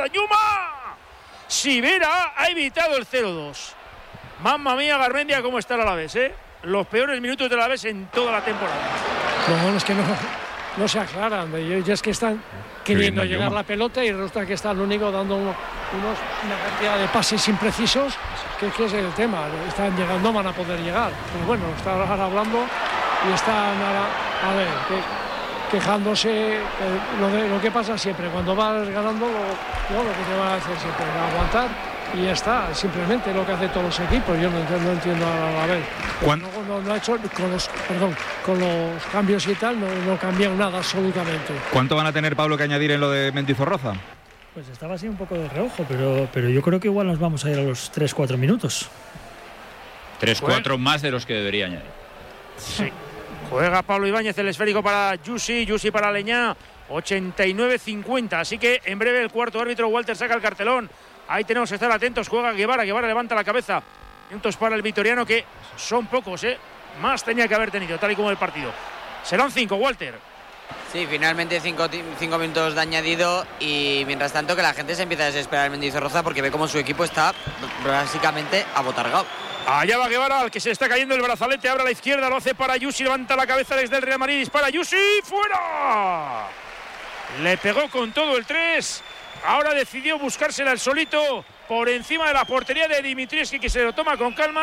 Sivera ha evitado el 0-2. Mamma mía, Garmendia, cómo está el Alavés, Los peores minutos del Alavés en toda la temporada. No, es que no se aclaran. Ya es que están queriendo llegar la pelota y resulta que está el único dando una cantidad de pases imprecisos, que es el tema. Están llegando, van a poder llegar. Pero bueno, están ahora hablando y están ahora, a ver, quejándose. Lo que pasa siempre, cuando vas ganando, lo que te van a hacer siempre, aguantar. Y ya está, simplemente lo que hace todos los equipos. Yo no entiendo a ver. No ha hecho con los cambios y tal, no cambian nada absolutamente. ¿Cuánto van a tener, Pablo, que añadir en lo de Mendizorroza? Pues estaba así un poco de reojo, pero yo creo que igual nos vamos a ir a los 3-4 minutos. 3-4 más de los que debería añadir. Sí. Juega Pablo Ibáñez, el esférico para Yusi para Leñá, 89-50. Así que en breve el cuarto árbitro, Walter, saca el cartelón. Ahí tenemos que estar atentos. Juega Guevara levanta la cabeza. Minutos para el vitoriano, que son pocos, Más tenía que haber tenido, tal y como el partido. Serán 5, Walter. Sí, finalmente 5 minutos de añadido, y mientras tanto que la gente se empieza a desesperar en Mendizorroza porque ve como su equipo está básicamente abotargado. Allá va Guevara, al que se está cayendo el brazalete, abre a la izquierda, lo hace para Yusi, levanta la cabeza desde el Real Madrid, dispara Yusi, ¡fuera! Le pegó con todo el 3. Ahora decidió buscársela el solito por encima de la portería de Dimitrievski, que se lo toma con calma.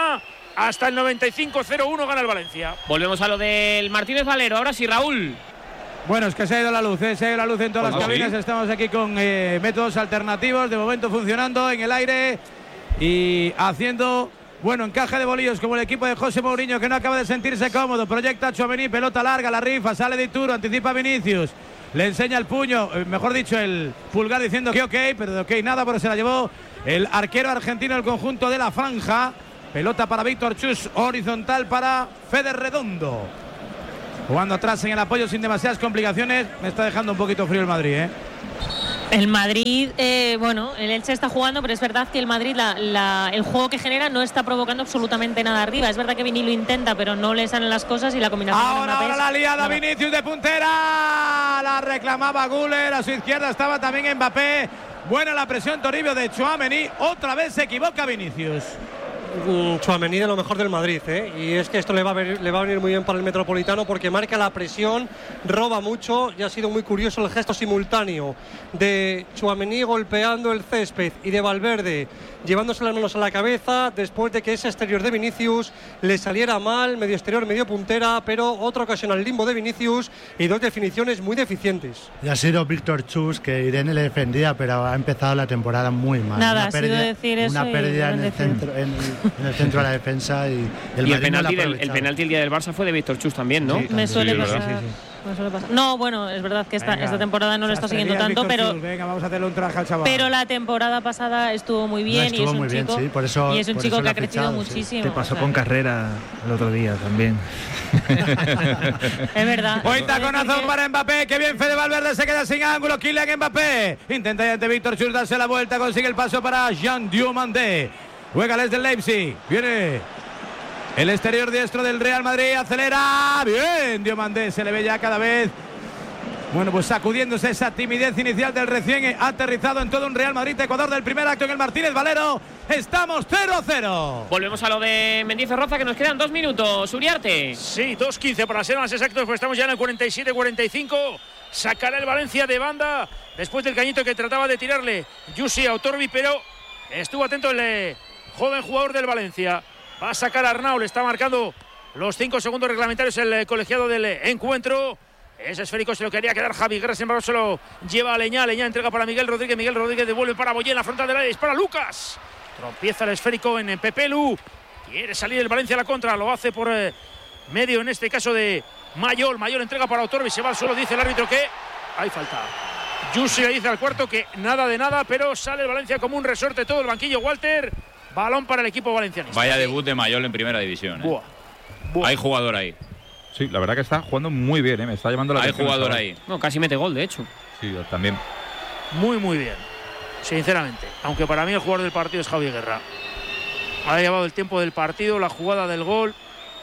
hasta el 95-0-1 gana el Valencia. Volvemos a lo del Martínez Valero. Ahora sí, Raúl. Bueno, es que se ha ido la luz, se ha ido la luz en todas las cabinas. ¿Sí? Estamos aquí con métodos alternativos, de momento funcionando en el aire y haciendo encaje de bolillos como el equipo de José Mourinho, que no acaba de sentirse cómodo. Proyecta Tchouaméni, pelota larga, la rifa, sale de Ituro, anticipa Vinicius, le enseña el puño, mejor dicho el pulgar, diciendo que ok, pero de ok nada, porque se la llevó el arquero argentino del conjunto de la Franja. Pelota para Víctor Chus, horizontal para Fede Redondo. Jugando atrás en el apoyo sin demasiadas complicaciones. Me está dejando un poquito frío el Madrid, ¿eh? El Madrid, el Elche está jugando, pero es verdad que el Madrid, el juego que genera no está provocando absolutamente nada arriba. Es verdad que Vini lo intenta, pero no le salen las cosas y la combinación ahora la liada Vinicius de puntera. La reclamaba Güler, a su izquierda estaba también Mbappé. Buena la presión Toribio de Tchouaméni. Otra vez se equivoca Vinicius. Tchouaméni de lo mejor del Madrid, y es que esto le va a venir muy bien para el Metropolitano, porque marca la presión, roba mucho, y ha sido muy curioso el gesto simultáneo de Tchouaméni golpeando el césped y de Valverde llevándose las manos a la cabeza después de que ese exterior de Vinicius le saliera mal, medio exterior, medio puntera, pero otra ocasión al limbo de Vinicius y dos definiciones muy deficientes. Y ha sido Víctor Chus, que Irene le defendía, pero ha empezado la temporada muy mal. Nada, ha sido decir eso. Una pérdida en el centro de la defensa y el penalti el día del Barça fue de Víctor Chus también, ¿no? Sí, me suele pasar. Me suele pasar. No, bueno, es verdad que esta temporada no lo está siguiendo tanto, pero venga, vamos a hacerle un traje al chaval. Pero la temporada pasada estuvo muy bien, y es un chico, sí, por eso, y es un chico que ha crecido muchísimo. Te pasó con Carrera el otro día también. Es verdad. Hoy taconazo para Mbappé, que bien Fede Valverde, se queda sin ángulo. Kylian Mbappé intenta ya ante Víctor Chus darse la vuelta, consigue el paso para Jean Diomandé. Juega desde el Leipzig, viene el exterior diestro del Real Madrid, acelera, bien Diomandé, se le ve ya cada vez, pues sacudiéndose esa timidez inicial del recién aterrizado en todo un Real Madrid-Ecuador del primer acto en el Martínez Valero. Estamos 0-0. Volvemos a lo de Mendizorroza, que nos quedan 2 minutos. Uriarte. Sí, 2:15 para ser más exactos, pues estamos ya en el 47-45. Sacará el Valencia de banda después del cañito que trataba de tirarle Yusi a Otorbi, pero estuvo atento el joven jugador del Valencia. Va a sacar a Arnau, le está marcando los 5 segundos reglamentarios el colegiado del encuentro. Ese esférico se lo quería quedar Javi Guerra, sin embargo se lo lleva a Leñá. Leñá entrega para Miguel Rodríguez devuelve para Boyé en la frontal del área, dispara Lucas. Tropieza el esférico en Pepelu. Quiere salir el Valencia a la contra, lo hace por medio en este caso de Mayol. Mayol entrega para Otorbi, se va al suelo, dice el árbitro que hay falta. Yusi le dice al cuarto que nada de nada, pero sale el Valencia como un resorte todo el banquillo. Walter, balón para el equipo valenciano. Vaya debut de Mayol en primera división. Buah. Hay jugador ahí. Sí, la verdad que está jugando muy bien, me está llamando la atención. Hay jugador ahí. No, casi mete gol, de hecho. Sí, también. Muy, muy bien, sinceramente. Aunque para mí el jugador del partido es Javi Guerra. Ha llevado el tiempo del partido, la jugada del gol.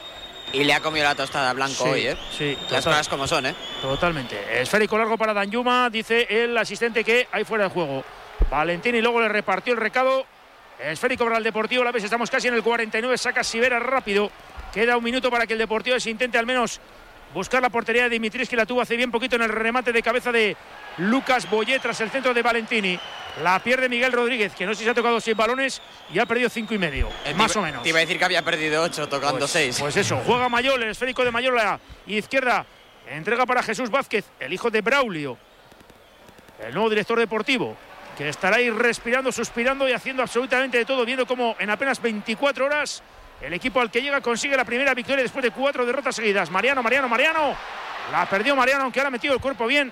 Y le ha comido la tostada a Blanco hoy, ¿eh? Sí, las cosas como son, ¿eh? Totalmente. Esférico largo para Danjuma, dice el asistente que hay fuera de juego. Valentini luego le repartió el recado. Esférico para el Deportivo La Vez, estamos casi en el 49, saca Sivera rápido. Queda un minuto para que el Deportivo se intente al menos buscar la portería de Dimitris, que la tuvo hace bien poquito en el remate de cabeza de Lucas Boyé tras el centro de Valentini. La pierde Miguel Rodríguez, que no sé si ha tocado 6 balones y ha perdido 5,5, más o menos. Te iba a decir que había perdido 8 tocando 6. Pues eso, juega Mayol, el esférico de Mayol a la izquierda. Entrega para Jesús Vázquez, el hijo de Braulio, el nuevo director deportivo, que estará ahí respirando, suspirando y haciendo absolutamente de todo, viendo cómo en apenas 24 horas el equipo al que llega consigue la primera victoria después de 4 derrotas seguidas. Mariano. La perdió Mariano, aunque ahora ha metido el cuerpo bien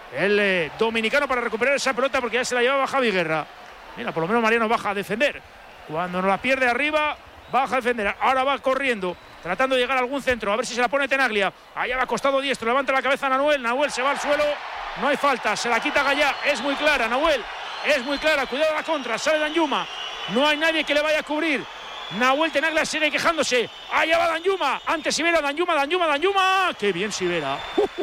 el dominicano para recuperar esa pelota, porque ya se la llevaba Javi Guerra. Mira, por lo menos Mariano baja a defender. Cuando no la pierde arriba, baja a defender. Ahora va corriendo, tratando de llegar a algún centro, a ver si se la pone Tenaglia. Allá va costado diestro, levanta la cabeza Nahuel. Nahuel se va al suelo, no hay falta, se la quita Gallá. Es muy clara, Nahuel, es muy clara. Cuidado la contra, sale Danjuma. No hay nadie que le vaya a cubrir. Nahuel Tenaglia sigue quejándose. Allá va Danjuma. Antes Sivera, Danjuma. ¡Qué bien Sivera!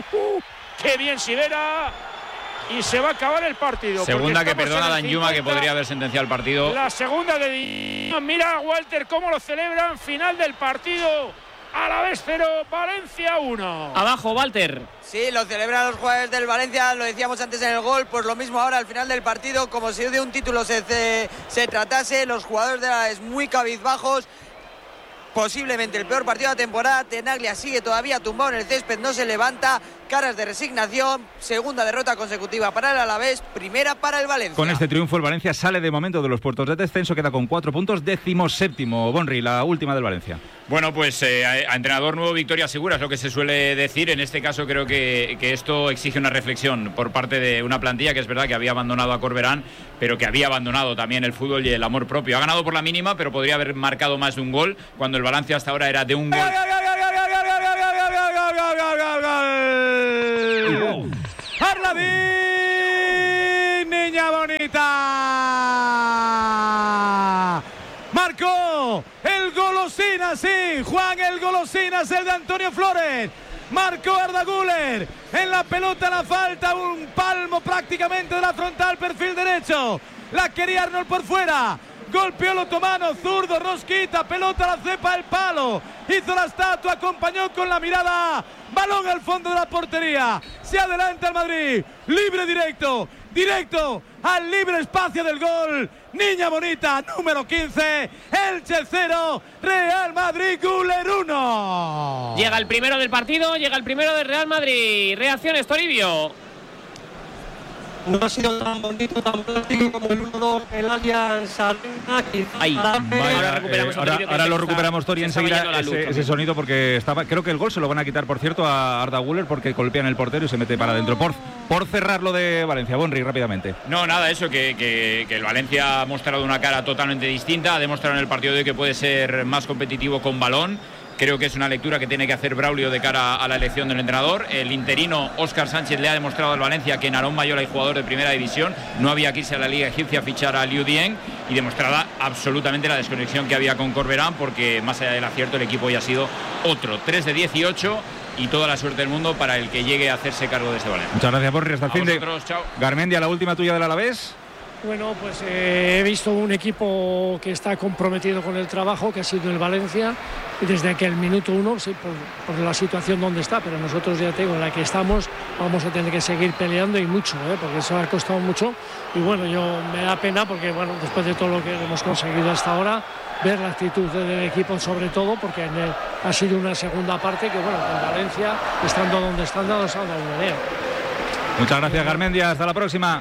¡Qué bien Sivera! Y se va a acabar el partido. Segunda que perdona Danjuma, que podría haber sentenciado el partido. La segunda de... Mira Walter cómo lo celebran. Final del partido. Alavés 0, Valencia 1. Abajo, Walter. Sí, lo celebran los jugadores del Valencia, lo decíamos antes en el gol, pues lo mismo ahora al final del partido, como si de un título se tratase, los jugadores de Alavés muy cabizbajos. posiblemente el peor partido de la temporada. Tenaglia sigue todavía tumbado en el césped, no se levanta, caras de resignación. Segunda derrota consecutiva para el Alavés, primera para el Valencia. Con este triunfo el Valencia sale de momento de los puestos de descenso, queda con 4 puntos, 17º. Bonri, la última del Valencia. Bueno, pues a entrenador nuevo, victoria segura, es lo que se suele decir. En este caso creo que esto exige una reflexión por parte de una plantilla que es verdad que había abandonado a Corberán, pero que había abandonado también el fútbol y el amor propio. Ha ganado por la mínima, pero podría haber marcado más de un gol, cuando el balance hasta ahora era de un gol. Arladín, niña bonita. Marcó el Golosinas, sí, Juan el Golosinas, el de Antonio Flores. Marcó Arda Güler, en la pelota la falta, un palmo prácticamente de la frontal, perfil derecho. La quería Arnold por fuera. Golpeó el otomano, zurdo, rosquita, pelota a la cepa del palo. Hizo la estatua, acompañó con la mirada. Balón al fondo de la portería. Se adelanta el Madrid. Libre directo al libre espacio del gol. Niña bonita, número 15. Elche 0, Real Madrid Güler 1. Llega el primero del partido, llega el primero del Real Madrid. Reacciones, Toribio. No ha sido tan bonito, tan plástico como el 1-2 el Allianz Arena. Ahora lo recuperamos, Tori, enseguida ese sonido, porque creo que el gol se lo van a quitar, por cierto, a Arda Güler, porque golpean el portero y se mete para adentro. Por cerrar lo de Valencia, Bonri, rápidamente. No, nada, eso, que el Valencia ha mostrado una cara totalmente distinta, ha demostrado en el partido de hoy que puede ser más competitivo con balón. Creo que es una lectura que tiene que hacer Braulio de cara a la elección del entrenador. El interino Óscar Sánchez le ha demostrado al Valencia que en Aarón Mayola hay jugador de primera división. No había que irse a la Liga Egipcia a fichar a Liu Dieng, y demostrada absolutamente la desconexión que había con Corberán, porque más allá del acierto el equipo ya ha sido otro. 3 de 18 y toda la suerte del mundo para el que llegue a hacerse cargo de este Valencia. Muchas gracias, Borri. Hasta el fin de... Chao. Garmendia, la última tuya del Alavés. Bueno, pues he visto un equipo que está comprometido con el trabajo, que ha sido el Valencia, desde aquel minuto 1, sí, por la situación donde está, pero nosotros, ya tengo, en la que estamos, vamos a tener que seguir peleando, y mucho, porque eso ha costado mucho. Y bueno, me da pena porque, bueno, después de todo lo que hemos conseguido hasta ahora, ver la actitud del equipo, sobre todo porque ha sido una segunda parte que, bueno, en Valencia, estando donde están, dados a la idea. Muchas gracias, Garmendia. Hasta la próxima.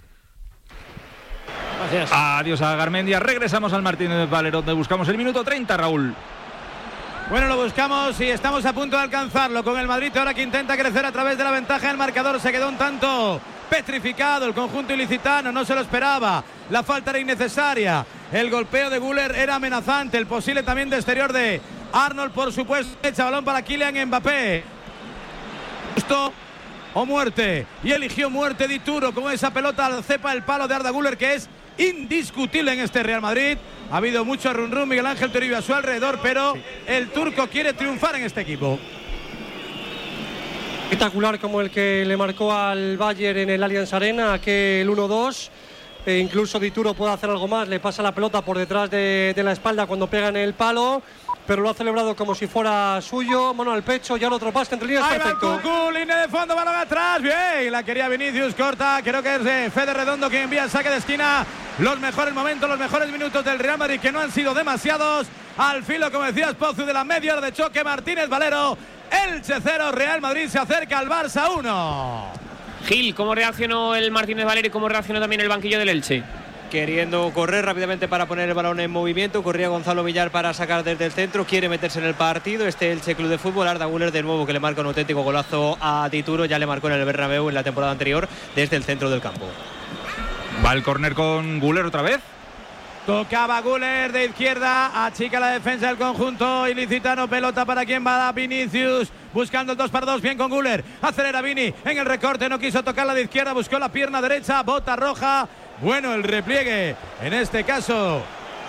Gracias. Adiós a Garmendia. Regresamos al Martínez Valero, donde buscamos el minuto 30, Raúl. Bueno, lo buscamos y estamos a punto de alcanzarlo con el Madrid ahora, que intenta crecer a través de la ventaja del marcador. Se quedó un tanto petrificado el conjunto ilicitano, no se lo esperaba. La falta era innecesaria. El golpeo de Güler era amenazante. El posible también de exterior de Arnold, por supuesto. Echa balón para Kylian Mbappé. Justo o muerte. Y eligió muerte Di Turo con esa pelota al cepa del palo de Arda Güler, que es indiscutible en este Real Madrid. Ha habido mucho run Miguel Ángel Toribio a su alrededor, pero el turco quiere triunfar en este equipo. Espectacular como el que le marcó al Bayern en el Allianz Arena, aquel 1-2. Incluso Di Turo puede hacer algo más, le pasa la pelota por detrás de la espalda cuando pega en el palo, pero lo ha celebrado como si fuera suyo, mano al pecho, ya el otro pase entre líneas, perfecto. Línea de fondo, balón atrás, bien, la quería Vinicius, corta, creo que es Fede Redondo quien envía el saque de esquina. Los mejores momentos, los mejores minutos del Real Madrid, que no han sido demasiados. Al filo, como decías, Pozu, de la media hora de choque. Martínez Valero, Elche 0, Real Madrid se acerca al Barça 1. Gil, ¿cómo reaccionó el Martínez Valero y cómo reaccionó también el banquillo del Elche? Queriendo correr rápidamente para poner el balón en movimiento. Corría Gonzalo Villar para sacar desde el centro. Quiere meterse en el partido. Este Elche Club de Fútbol. Arda Güler de nuevo, que le marca un auténtico golazo a Di Turo. Ya le marcó en el Bernabéu en la temporada anterior desde el centro del campo. Va el córner con Güler otra vez. Tocaba Güler de izquierda, achica la defensa del conjunto ilicitano. Pelota para quien va, Vinicius, buscando el 2-2, bien con Güler. Acelera Vini en el recorte, no quiso tocarla de izquierda, buscó la pierna derecha, bota roja. Bueno, el repliegue, en este caso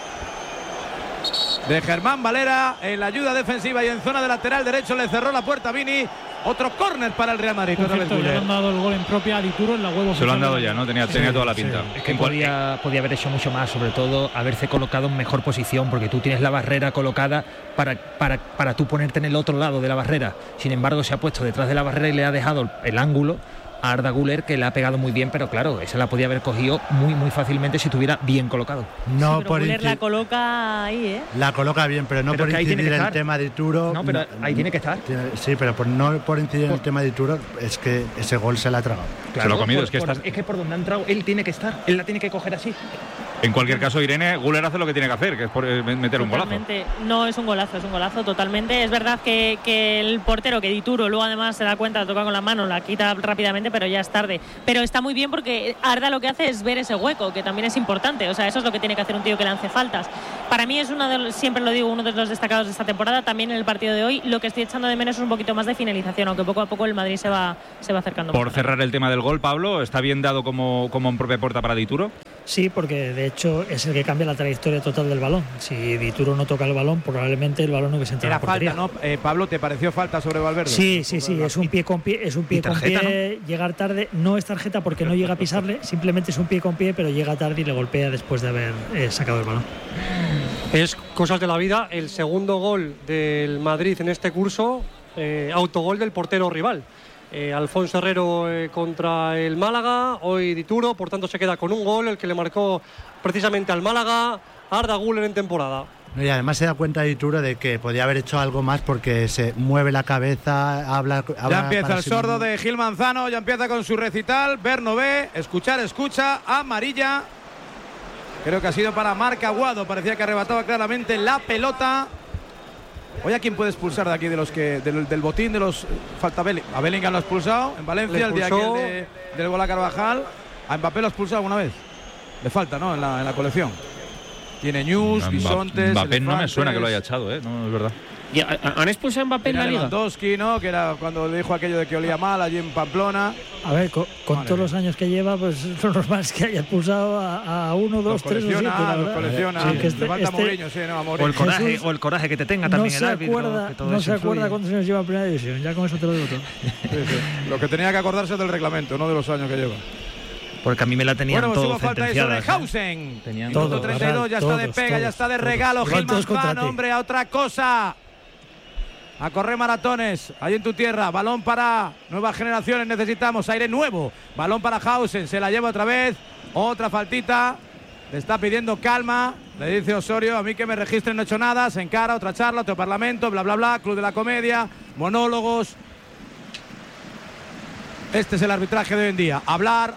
de Germán Valera, en la ayuda defensiva y en zona de lateral derecho le cerró la puerta a Vini. Otro córner para el Real Madrid. Ya le han dado el gol en propia a Di Turo en la huevo. Se lo han dado ya, ¿no? Tenía toda la pinta. Sí. Es que podía haber hecho mucho más, sobre todo haberse colocado en mejor posición, porque tú tienes la barrera colocada para tú ponerte en el otro lado de la barrera. Sin embargo, se ha puesto detrás de la barrera y le ha dejado el ángulo Arda Güler, que le ha pegado muy bien, pero claro, esa la podía haber cogido muy fácilmente si estuviera bien colocado. No, sí, pero Güler la coloca ahí, ¿eh? La coloca bien, pero no pero por incidir en el tema de Ituro. No, pero ahí tiene que estar. Sí, pero no por incidir en el tema de Ituro, es que ese gol se la ha tragado. Claro, se lo ha comido, es que por donde ha entrado, él tiene que estar, él la tiene que coger así. En cualquier caso, Irene, Güler hace lo que tiene que hacer, que es meter un golazo. No, es un golazo totalmente. Es verdad que el portero, que Dituro, luego además se da cuenta, la toca con la mano, la quita rápidamente, pero ya es tarde. Pero está muy bien porque Arda lo que hace es ver ese hueco, que también es importante. O sea, eso es lo que tiene que hacer un tío que lance faltas. Para mí es siempre lo digo, uno de los destacados de esta temporada. También en el partido de hoy, lo que estoy echando de menos es un poquito más de finalización, aunque poco a poco el Madrid se va acercando. Por cerrar el tema del gol, Pablo, ¿está bien dado como en propia puerta para Dituro? Sí, porque de hecho es el que cambia la trayectoria total del balón. Si Dituro no toca el balón, probablemente el balón no hubiese entrado en la portería. Era falta, ¿no? Pablo, ¿te pareció falta sobre Valverde? Sí, es un pie con pie, ¿no? Llegar tarde, no es tarjeta porque no llega a pisarle, simplemente es un pie con pie, pero llega tarde y le golpea después de haber sacado el balón. Es cosas de la vida. El segundo gol del Madrid en este curso, autogol del portero rival. Alfonso Herrero contra el Málaga, hoy Dituro, por tanto se queda con un gol, el que le marcó precisamente al Málaga, Arda Güler en temporada. Y además se da cuenta Dituro de que podía haber hecho algo más porque se mueve la cabeza, habla ya empieza el sordo de Gil Manzano, ya empieza con su recital. Ver no ve, escucha, amarilla. Creo que ha sido para Marc Aguado, parecía que arrebataba claramente la pelota. Oye, ¿a quién puede expulsar de aquí del botín de los falta Bellingham? A Bellingham lo ha expulsado en Valencia el día del gol a Carvajal. A Mbappé lo ha expulsado alguna vez. Le falta, ¿no? En la colección. Tiene News, Bisontes. Mbappé no me suena que lo haya echado, no es verdad. ¿Y han expulsado a Mbappé en la Liga? Lewandowski, ¿no? Que era cuando le dijo aquello de que olía mal allí en Pamplona. A ver, con todos los años que lleva, pues lo normal es que haya expulsado a 1, 2, 3 o 7. Los colecciona. Le falta Mourinho, sí, no, a Mourinho. O el coraje que te tenga también el árbitro. No se acuerda cuántos años lleva en Primera División. Ya con eso te lo digo todo. Sí. Lo que tenía que acordarse es del reglamento, no de los años que lleva. Porque a mí me la tenían todo sentenciada. Bueno, falta eso de Hausen. Todo, 32, ya está de pega, ya está de regalo. Gil Manzano, hombre, a otra cosa. A correr maratones, ahí en tu tierra. Balón para nuevas generaciones, necesitamos aire nuevo. Balón para Hausen, se la lleva otra vez. Otra faltita. Le está pidiendo calma. Le dice Osorio, a mí que me registren, no he hecho nada. Se encara, otra charla, otro parlamento, bla, bla, bla. Club de la Comedia, monólogos. Este es el arbitraje de hoy en día. Hablar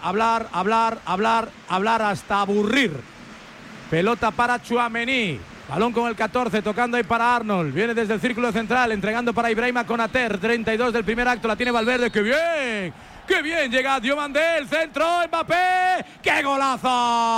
hasta aburrir. Pelota para Tchouaméni. Balón con el 14, tocando ahí para Arnold. Viene desde el círculo central, entregando para Ibrahima Konaté. 32 del primer acto, la tiene Valverde. ¡Qué bien! ¡Qué bien! Llega Diomandé, el centro, Mbappé. ¡Qué golazo!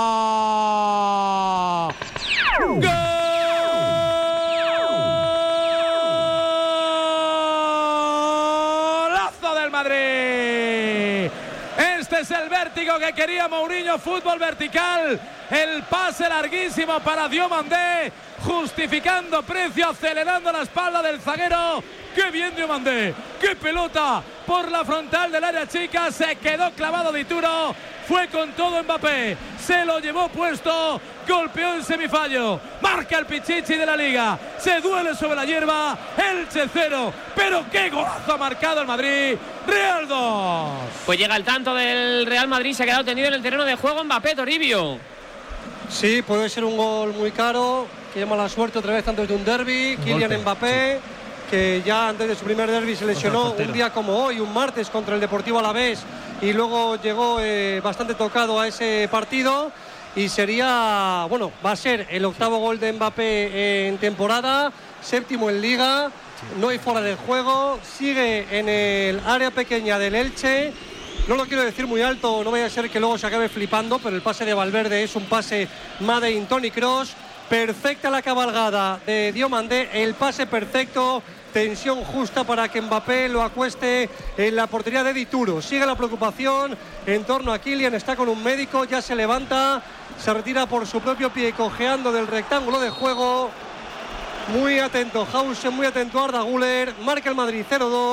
¡Golazo del Madrid! Este es el vértigo que quería Mourinho, fútbol vertical. El pase larguísimo para Diomandé, justificando precio, acelerando la espalda del zaguero. ¡Qué bien Diomandé! ¡Qué pelota! Por la frontal del área chica, se quedó clavado Dituro. Fue con todo Mbappé, se lo llevó puesto, golpeó en semifallo, marca el Pichichi de la Liga, se duele sobre la hierba, Elche 0, pero qué golazo ha marcado el Madrid, Real 2. Pues llega el tanto del Real Madrid, se ha quedado tendido en el terreno de juego Mbappé, Toribio. Sí, puede ser un gol muy caro, que llama la suerte otra vez antes de un derbi. Kylian Mbappé, que ya antes de su primer derbi se lesionó un día como hoy, un martes contra el Deportivo Alavés, y luego llegó bastante tocado a ese partido, y sería, bueno, va a ser el octavo gol de Mbappé en temporada, séptimo en Liga, no hay fuera de juego, sigue en el área pequeña del Elche. No lo quiero decir muy alto, no vaya a ser que luego se acabe flipando, pero el pase de Valverde es un pase made in Toni Kroos. Perfecta la cabalgada de Diomandé, el pase perfecto, tensión justa para que Mbappé lo acueste en la portería de Dituro. Sigue la preocupación en torno a Kylian, está con un médico, ya se levanta, se retira por su propio pie cojeando del rectángulo de juego. Muy atento Hausen, muy atento Arda Güler, marca el Madrid 0-2.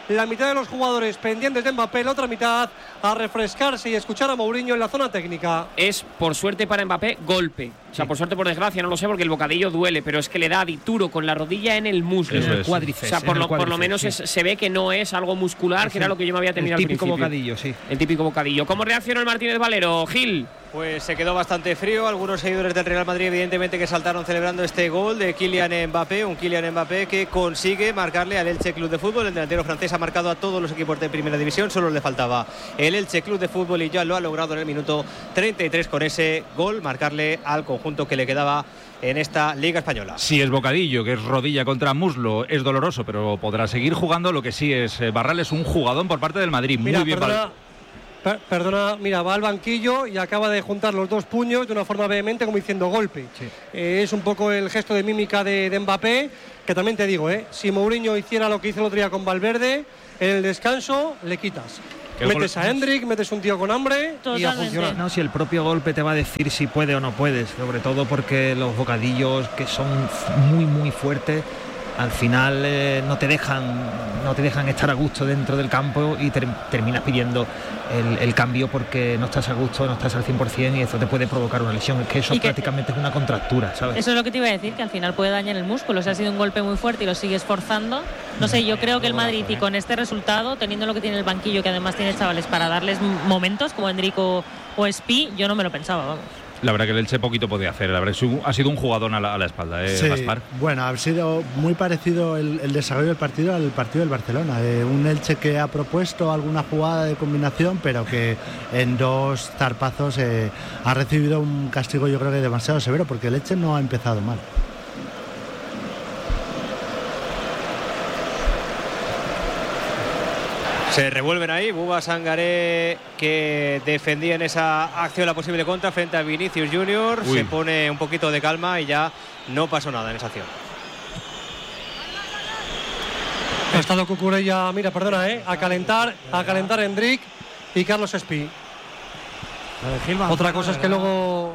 la mitad de los jugadores pendientes de Mbappé, la otra mitad a refrescarse y escuchar a Mourinho en la zona técnica. Es, por suerte para Mbappé, golpe. O sea, por suerte, por desgracia, no lo sé porque el bocadillo duele, pero es que le da a Dituro con la rodilla en el muslo. En el cuádriceps. O sea, por lo menos se ve que no es algo muscular, que era lo que yo me había tenido al principio. El típico bocadillo, sí. El típico bocadillo. ¿Cómo reaccionó el Martínez Valero, Gil? Pues se quedó bastante frío. Algunos seguidores del Real Madrid, evidentemente, que saltaron celebrando este gol de Kylian Mbappé. Un Kylian Mbappé que consigue marcarle al Elche Club de Fútbol. El delantero francés ha marcado a todos los equipos de primera división. Solo le faltaba el Elche Club de Fútbol y ya lo ha logrado en el minuto 33 con ese gol, marcarle al conjunto que le quedaba en esta Liga Española. Si es bocadillo, que es rodilla contra muslo, es doloroso, pero podrá seguir jugando. Lo que sí es, Barral es un jugadón por parte del Madrid. Mira, muy bien. Perdona, mira, va al banquillo y acaba de juntar los dos puños de una forma vehemente, como diciendo golpe. Sí. Es un poco el gesto de mímica de Mbappé, que también te digo, si Mourinho hiciera lo que hizo el otro día con Valverde, en el descanso le quitas. Metes a Hendrik, metes un tío con hambre. Totalmente. Y a funcionar. No, si el propio golpe te va a decir si puede o no puedes, sobre todo porque los bocadillos que son muy, muy fuertes, al final no te dejan estar a gusto dentro del campo y terminas pidiendo el cambio porque no estás a gusto, no estás al 100% y eso te puede provocar una lesión. Es que eso prácticamente es una contractura, ¿sabes? Eso es lo que te iba a decir, que al final puede dañar el músculo. O sea, ha sido un golpe muy fuerte y lo sigues forzando. No sé, yo creo que el Madrid, y con este resultado, teniendo lo que tiene el banquillo, que además tiene chavales para darles momentos como Endrick o Espi, yo no me lo pensaba, vamos. La verdad que el Elche poquito podía hacer. La verdad ha sido un jugadón a la espalda, sí, Gaspar. Bueno, ha sido muy parecido el desarrollo del partido al partido del Barcelona. Un Elche que ha propuesto alguna jugada de combinación, pero que en dos zarpazos ha recibido un castigo, yo creo que demasiado severo, porque el Elche no ha empezado mal. Se revuelven ahí, Bouba Sangaré, que defendía en esa acción la posible contra frente a Vinicius Junior. Se pone un poquito de calma y ya no pasó nada en esa acción. Ha estado Cucurella, mira, perdona, a calentar Hendrik y Carlos Espi. Otra cosa es que luego...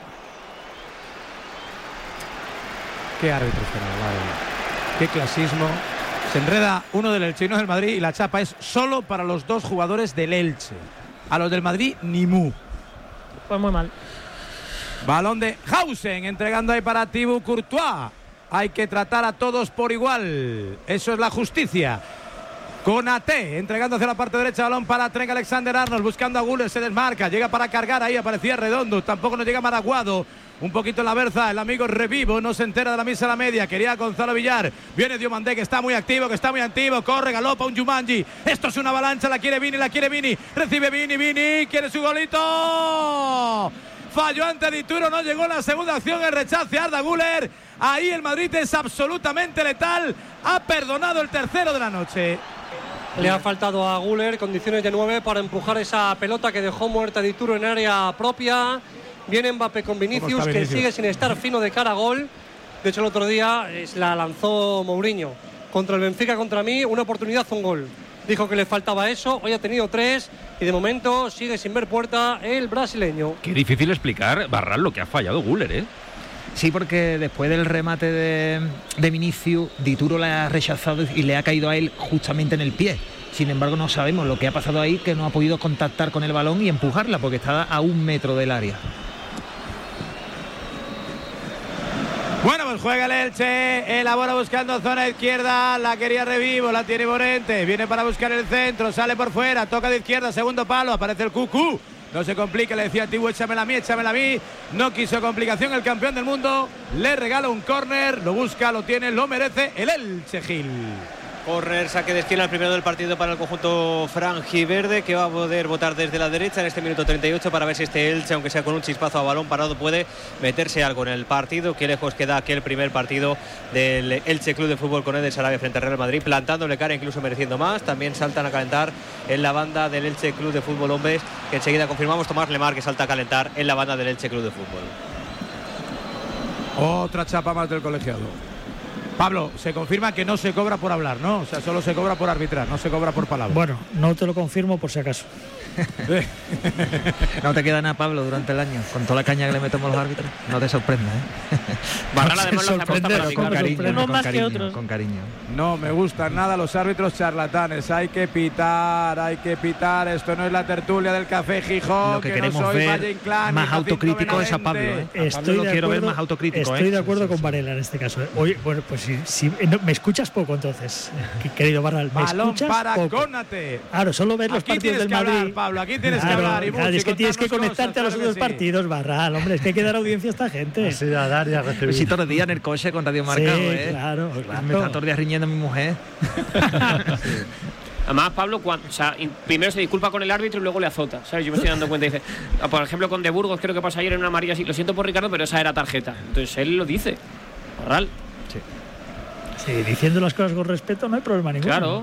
Qué árbitro será, madre mía. Qué clasismo. Se enreda uno del Elche y uno del Madrid y la chapa es solo para los dos jugadores del Elche. A los del Madrid, ni mu. Pues muy mal. Balón de Hausen, entregando ahí para Thibaut Courtois. Hay que tratar a todos por igual. Eso es la justicia. Konaté, entregando hacia la parte derecha, balón para Trent Alexander-Arnold, buscando a Güler, se desmarca, llega para cargar ahí, aparecía Redondo, tampoco nos llega Maraguado. Un poquito en la berza, el amigo Revivo no se entera de la misa a la media, quería Gonzalo Villar, viene Diomandé que está muy activo, corre, galopa un Jumanji, esto es una avalancha, la quiere Vini, recibe Vini, quiere su golito, falló ante Dituro, no llegó en la segunda acción, el rechace Arda Güler, ahí el Madrid es absolutamente letal, ha perdonado el tercero de la noche. Le ha faltado a Güler condiciones de 9 para empujar esa pelota que dejó muerta Dituro en área propia. Viene Mbappé con Vinicius, que sigue sin estar fino de cara a gol. De hecho, el otro día la lanzó Mourinho. Contra el Benfica, contra mí, una oportunidad, un gol. Dijo que le faltaba eso, hoy ha tenido 3 y de momento sigue sin ver puerta el brasileño. Qué difícil explicar, Barral, lo que ha fallado Güler, Sí, porque después del remate de Vinicius, Dituro le ha rechazado y le ha caído a él justamente en el pie. Sin embargo, no sabemos lo que ha pasado ahí, que no ha podido contactar con el balón y empujarla, porque está a 1 metro del área. Bueno, pues juega el Elche, elabora buscando zona izquierda, la quería Revivo, la tiene Morente, viene para buscar el centro, sale por fuera, toca de izquierda, segundo palo, aparece el Cucú, no se complica, le decía a Tibu, échamela a mí, no quiso complicación el campeón del mundo, le regala un córner, lo busca, lo tiene, lo merece el Elche Gil. Corner, saque de esquina, el primero del partido para el conjunto franjiverde, que va a poder votar desde la derecha en este minuto 38 para ver si este Elche, aunque sea con un chispazo a balón parado, puede meterse algo en el partido. Qué lejos queda aquel primer partido del Elche Club de Fútbol con Eder Sarabia frente al Real Madrid, plantándole cara, incluso mereciendo más. También saltan a calentar en la banda del Elche Club de Fútbol hombres, que enseguida confirmamos. Tomás Lemar, que salta a calentar en la banda del Elche Club de Fútbol. Otra chapa más del colegiado. Pablo, se confirma que no se cobra por hablar, ¿no? O sea, solo se cobra por arbitrar, no se cobra por palabras. Bueno, no te lo confirmo por si acaso. No te queda nada, Pablo, durante el año. Con toda la caña que le metemos los árbitros, no te sorprendas, Barral además lo hace aposta para con cariño, unos más que otros. con cariño. No me gustan nada los árbitros charlatanes. Hay que pitar. Esto no es la tertulia del Café Gijón. Lo que queremos no soy ver Valle Inclán, más autocrítico es a Pablo. Estoy de quiero acuerdo, ver más autocrítico. Estoy de acuerdo con Varela en este caso. Oye, bueno, pues si no, me escuchas poco entonces, querido Barral. ¿Me Balón escuchas para poco? Cónate. Claro, solo ver los Aquí partidos tienes del que Madrid. hablar, Pablo. Aquí tienes que Claro, hablar. Y mucho, es que tienes que contarnos conectarte a los cosas, otros claro que sí. partidos, Barral. Hombre, es que hay que dar audiencia a esta gente. Así a dar y a recibir. Si todos los días en el coche con Radio Marcado, Sí, claro. Me está todo el día riñendo a mi mujer. Además, Pablo, primero se disculpa con el árbitro y luego le azota, ¿sabes? Yo me estoy dando cuenta y dice, por ejemplo, con De Burgos, creo que pasó ayer en una amarilla así, lo siento por Ricardo, pero esa era tarjeta. Entonces él lo dice. Barral. Sí, diciendo las cosas con respeto no hay problema ninguno. Claro.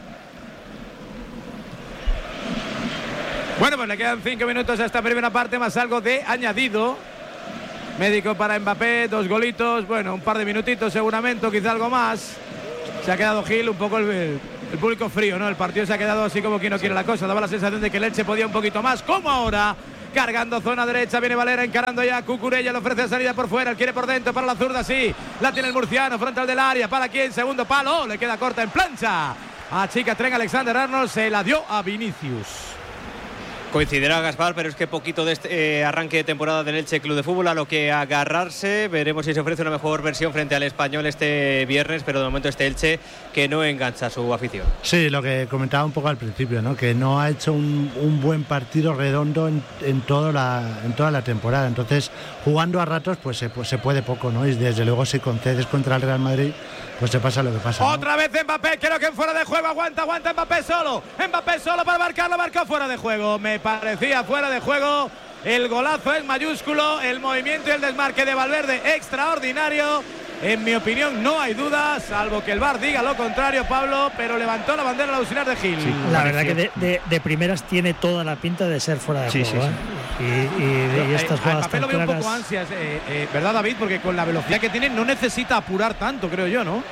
Bueno, pues le quedan 5 minutos a esta primera parte, más algo de añadido. Médico para Mbappé, 2 golitos, bueno, un par de minutitos seguramente, o quizá algo más. Se ha quedado Gil, un poco el público frío, ¿no? El partido se ha quedado así como quien no quiere la cosa. Daba la sensación de que el Elche podía un poquito más, como ahora. Cargando zona derecha, viene Valera encarando ya a Cucurella, le ofrece salida por fuera, él quiere por dentro para la zurda, sí. La tiene el murciano, frontal del área, ¿para quién? Segundo palo, le queda corta en plancha. A chica Tren Alexander Arnold, se la dio a Vinicius. Coincidirá Gaspar, pero es que poquito de este arranque de temporada del Elche Club de Fútbol a lo que agarrarse. Veremos si se ofrece una mejor versión frente al Español este viernes, pero de momento este Elche que no engancha a su afición. Sí, lo que comentaba un poco al principio, ¿no? Que no ha hecho un buen partido redondo en toda la temporada. Entonces, jugando a ratos, pues se puede poco, ¿no? Y desde luego si concedes contra el Real Madrid, pues se pasa lo que pasa, ¿no? Otra vez Mbappé, creo que en fuera de juego, aguanta Mbappé solo para marcarlo, marcó fuera de juego, me parecía fuera de juego, el golazo es mayúsculo, el movimiento y el desmarque de Valverde extraordinario, en mi opinión no hay duda, salvo que el VAR diga lo contrario, Pablo, pero levantó la bandera al auxiliar de Gil. Sí, la verdad que de primeras tiene toda la pinta de ser fuera de juego, ¿eh? Y estas jugadas Mbappé tan lo veo un claras. poco ansias, ¿verdad, David? Porque con la velocidad que tiene no necesita apurar tanto, creo yo, ¿no?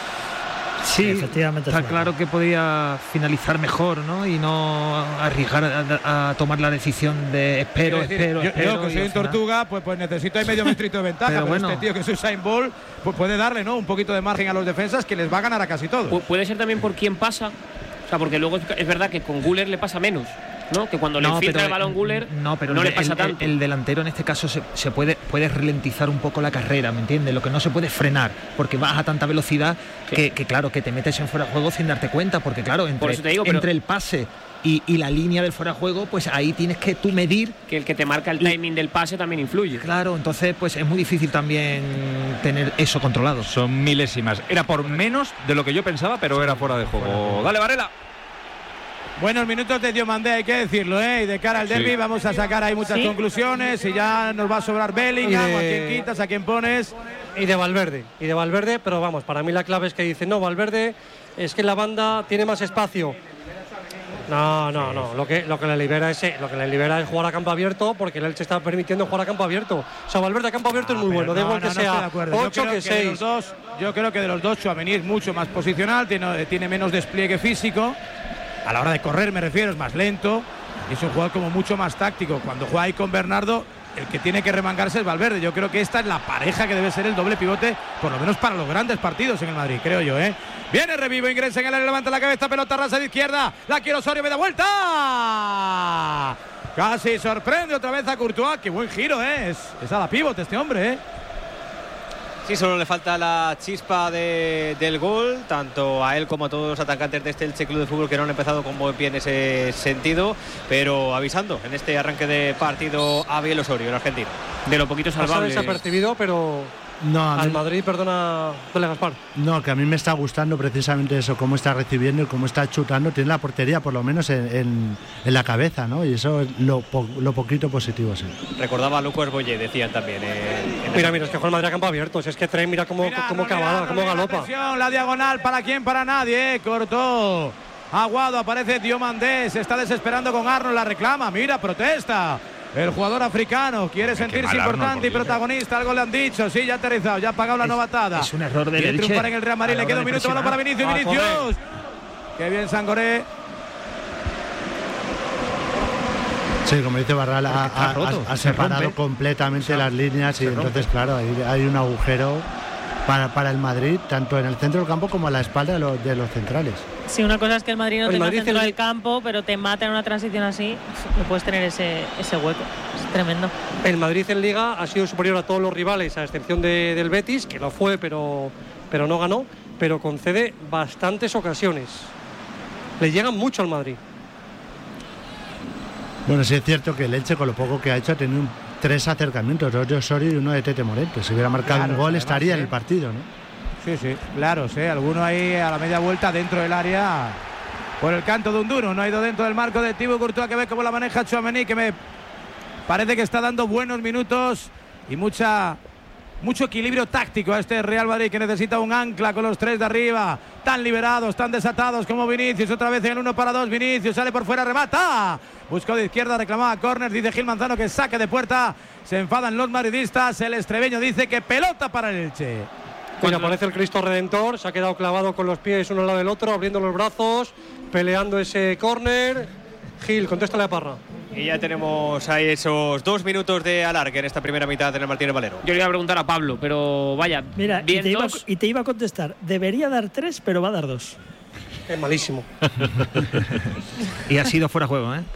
Sí, efectivamente. Está claro que podía finalizar mejor, ¿no? Y no arriesgar a tomar la decisión de espero. Yo que soy un tortuga, pues necesito ahí medio metrito de ventaja, pero bueno, este tío que es Usain Bolt, pues puede darle, ¿no? Un poquito de margen a los defensas que les va a ganar a casi todos. Puede ser también por quién pasa, o sea, porque luego es verdad que con Güler le pasa menos, ¿no? Que cuando le filtra el balón Güler no le pasa tanto. El delantero en este caso se puede ralentizar un poco la carrera, ¿me entiendes? Lo que no se puede frenar, porque vas a tanta velocidad que claro, que te metes en fuera de juego sin darte cuenta, porque claro, entre el pase y la línea del fuera de juego, pues ahí tienes que tú medir. Que el que te marca el timing del pase también influye. Claro, entonces pues es muy difícil también tener eso controlado. Son milésimas. Era por menos de lo que yo pensaba, pero era fuera de juego. Dale, Varela. Buenos minutos de Diomandé, hay que decirlo, ¿eh? Y de cara al derbi vamos a sacar ahí muchas conclusiones y ya nos va a sobrar Bellingham, a quién quitas, a quién pones. Y de Valverde, pero vamos, para mí la clave es que dice, no, Valverde es que la banda tiene más espacio. No, lo que le libera es jugar a campo abierto, porque el Elche está permitiendo jugar a campo abierto. O sea, Valverde a campo abierto es muy bueno, da igual que sea 8 que 6. Yo creo que de los dos Tchouaméni es mucho más posicional, tiene menos despliegue físico. A la hora de correr me refiero, es más lento. Y es un jugador como mucho más táctico. Cuando juega ahí con Bernardo, el que tiene que remangarse es Valverde. Yo creo que esta es la pareja que debe ser el doble pivote, por lo menos para los grandes partidos en el Madrid, creo yo, ¿eh? Viene Revivo, ingresa en el área, levanta la cabeza, pelota rasa de izquierda. La quiere Osorio, me da vuelta. Casi sorprende otra vez a Courtois. Qué buen giro, ¿eh? Es a la pivote este hombre, ¿eh? Sí, solo le falta la chispa del gol, tanto a él como a todos los atacantes de este Elche Club de Fútbol, que no han empezado con buen pie en ese sentido, pero avisando en este arranque de partido a Biel Osorio, el argentino. De lo poquito salvable. Pasa desapercibido, pero no, al Madrid, perdona, dale, Gaspar. No, que a mí me está gustando precisamente eso, cómo está recibiendo y cómo está chutando. Tiene la portería por lo menos en la cabeza, ¿no? Y eso es lo poquito positivo, sí. Recordaba a Lucas Boyé, decían también. Mira, es que juega el Madrid a campo abierto. Si es que Tren, mira cómo cavada, cómo galopa. La diagonal, ¿para quién? Para nadie, cortó. Aguado, aparece Diomandé, se está desesperando con Arnold, la reclama, mira, protesta. El jugador africano quiere sentirse importante y protagonista, algo le han dicho, sí, ya ha aterrizado, ya ha pagado la novatada. Es un error del Elche. Elche. Triunfar en el Real Madrid, le queda un minuto, balón para Vinicius. Qué bien Sangoré. Sí, como dice Barral, ha separado completamente las líneas y entonces, claro, hay un agujero para el Madrid, tanto en el centro del campo como a la espalda de los centrales. Sí, una cosa es que el Madrid no tenga el centro del campo, pero te mata en una transición así, no puedes tener ese hueco. Es tremendo. El Madrid en Liga ha sido superior a todos los rivales, a excepción del Betis, que lo fue, pero no ganó, pero concede bastantes ocasiones. Le llegan mucho al Madrid. Bueno, sí es cierto que el Elche, con lo poco que ha hecho, ha tenido 3 acercamientos, 2 de Osorio y 1 de Tete Morente. Si hubiera marcado un gol, estaría en el partido, ¿no? Sí, claro, sí. Alguno ahí a la media vuelta dentro del área por el canto de Unduro. No ha ido dentro del marco de Thibaut Courtois, que ve cómo la maneja Tchouaméni, que me parece que está dando buenos minutos y mucho equilibrio táctico a este Real Madrid, que necesita un ancla con los 3 de arriba, tan liberados, tan desatados como Vinicius. Otra vez en el 1 para 2, Vinicius sale por fuera, remata, buscó de izquierda, reclamaba córner, dice Gil Manzano que saque de puerta. Se enfadan los madridistas, el extremeño dice que pelota para el Elche. Mira, aparece el Cristo Redentor, se ha quedado clavado con los pies uno al lado del otro, abriendo los brazos, peleando ese córner. Gil, contéstale a Parra. Y ya tenemos ahí esos 2 minutos de alargue en esta primera mitad en el Martínez Valero. Yo le iba a preguntar a Pablo, pero vaya. Mira, y te iba a contestar, debería dar 3, pero va a dar 2. Es malísimo. Y ha sido fuera de juego, ¿eh?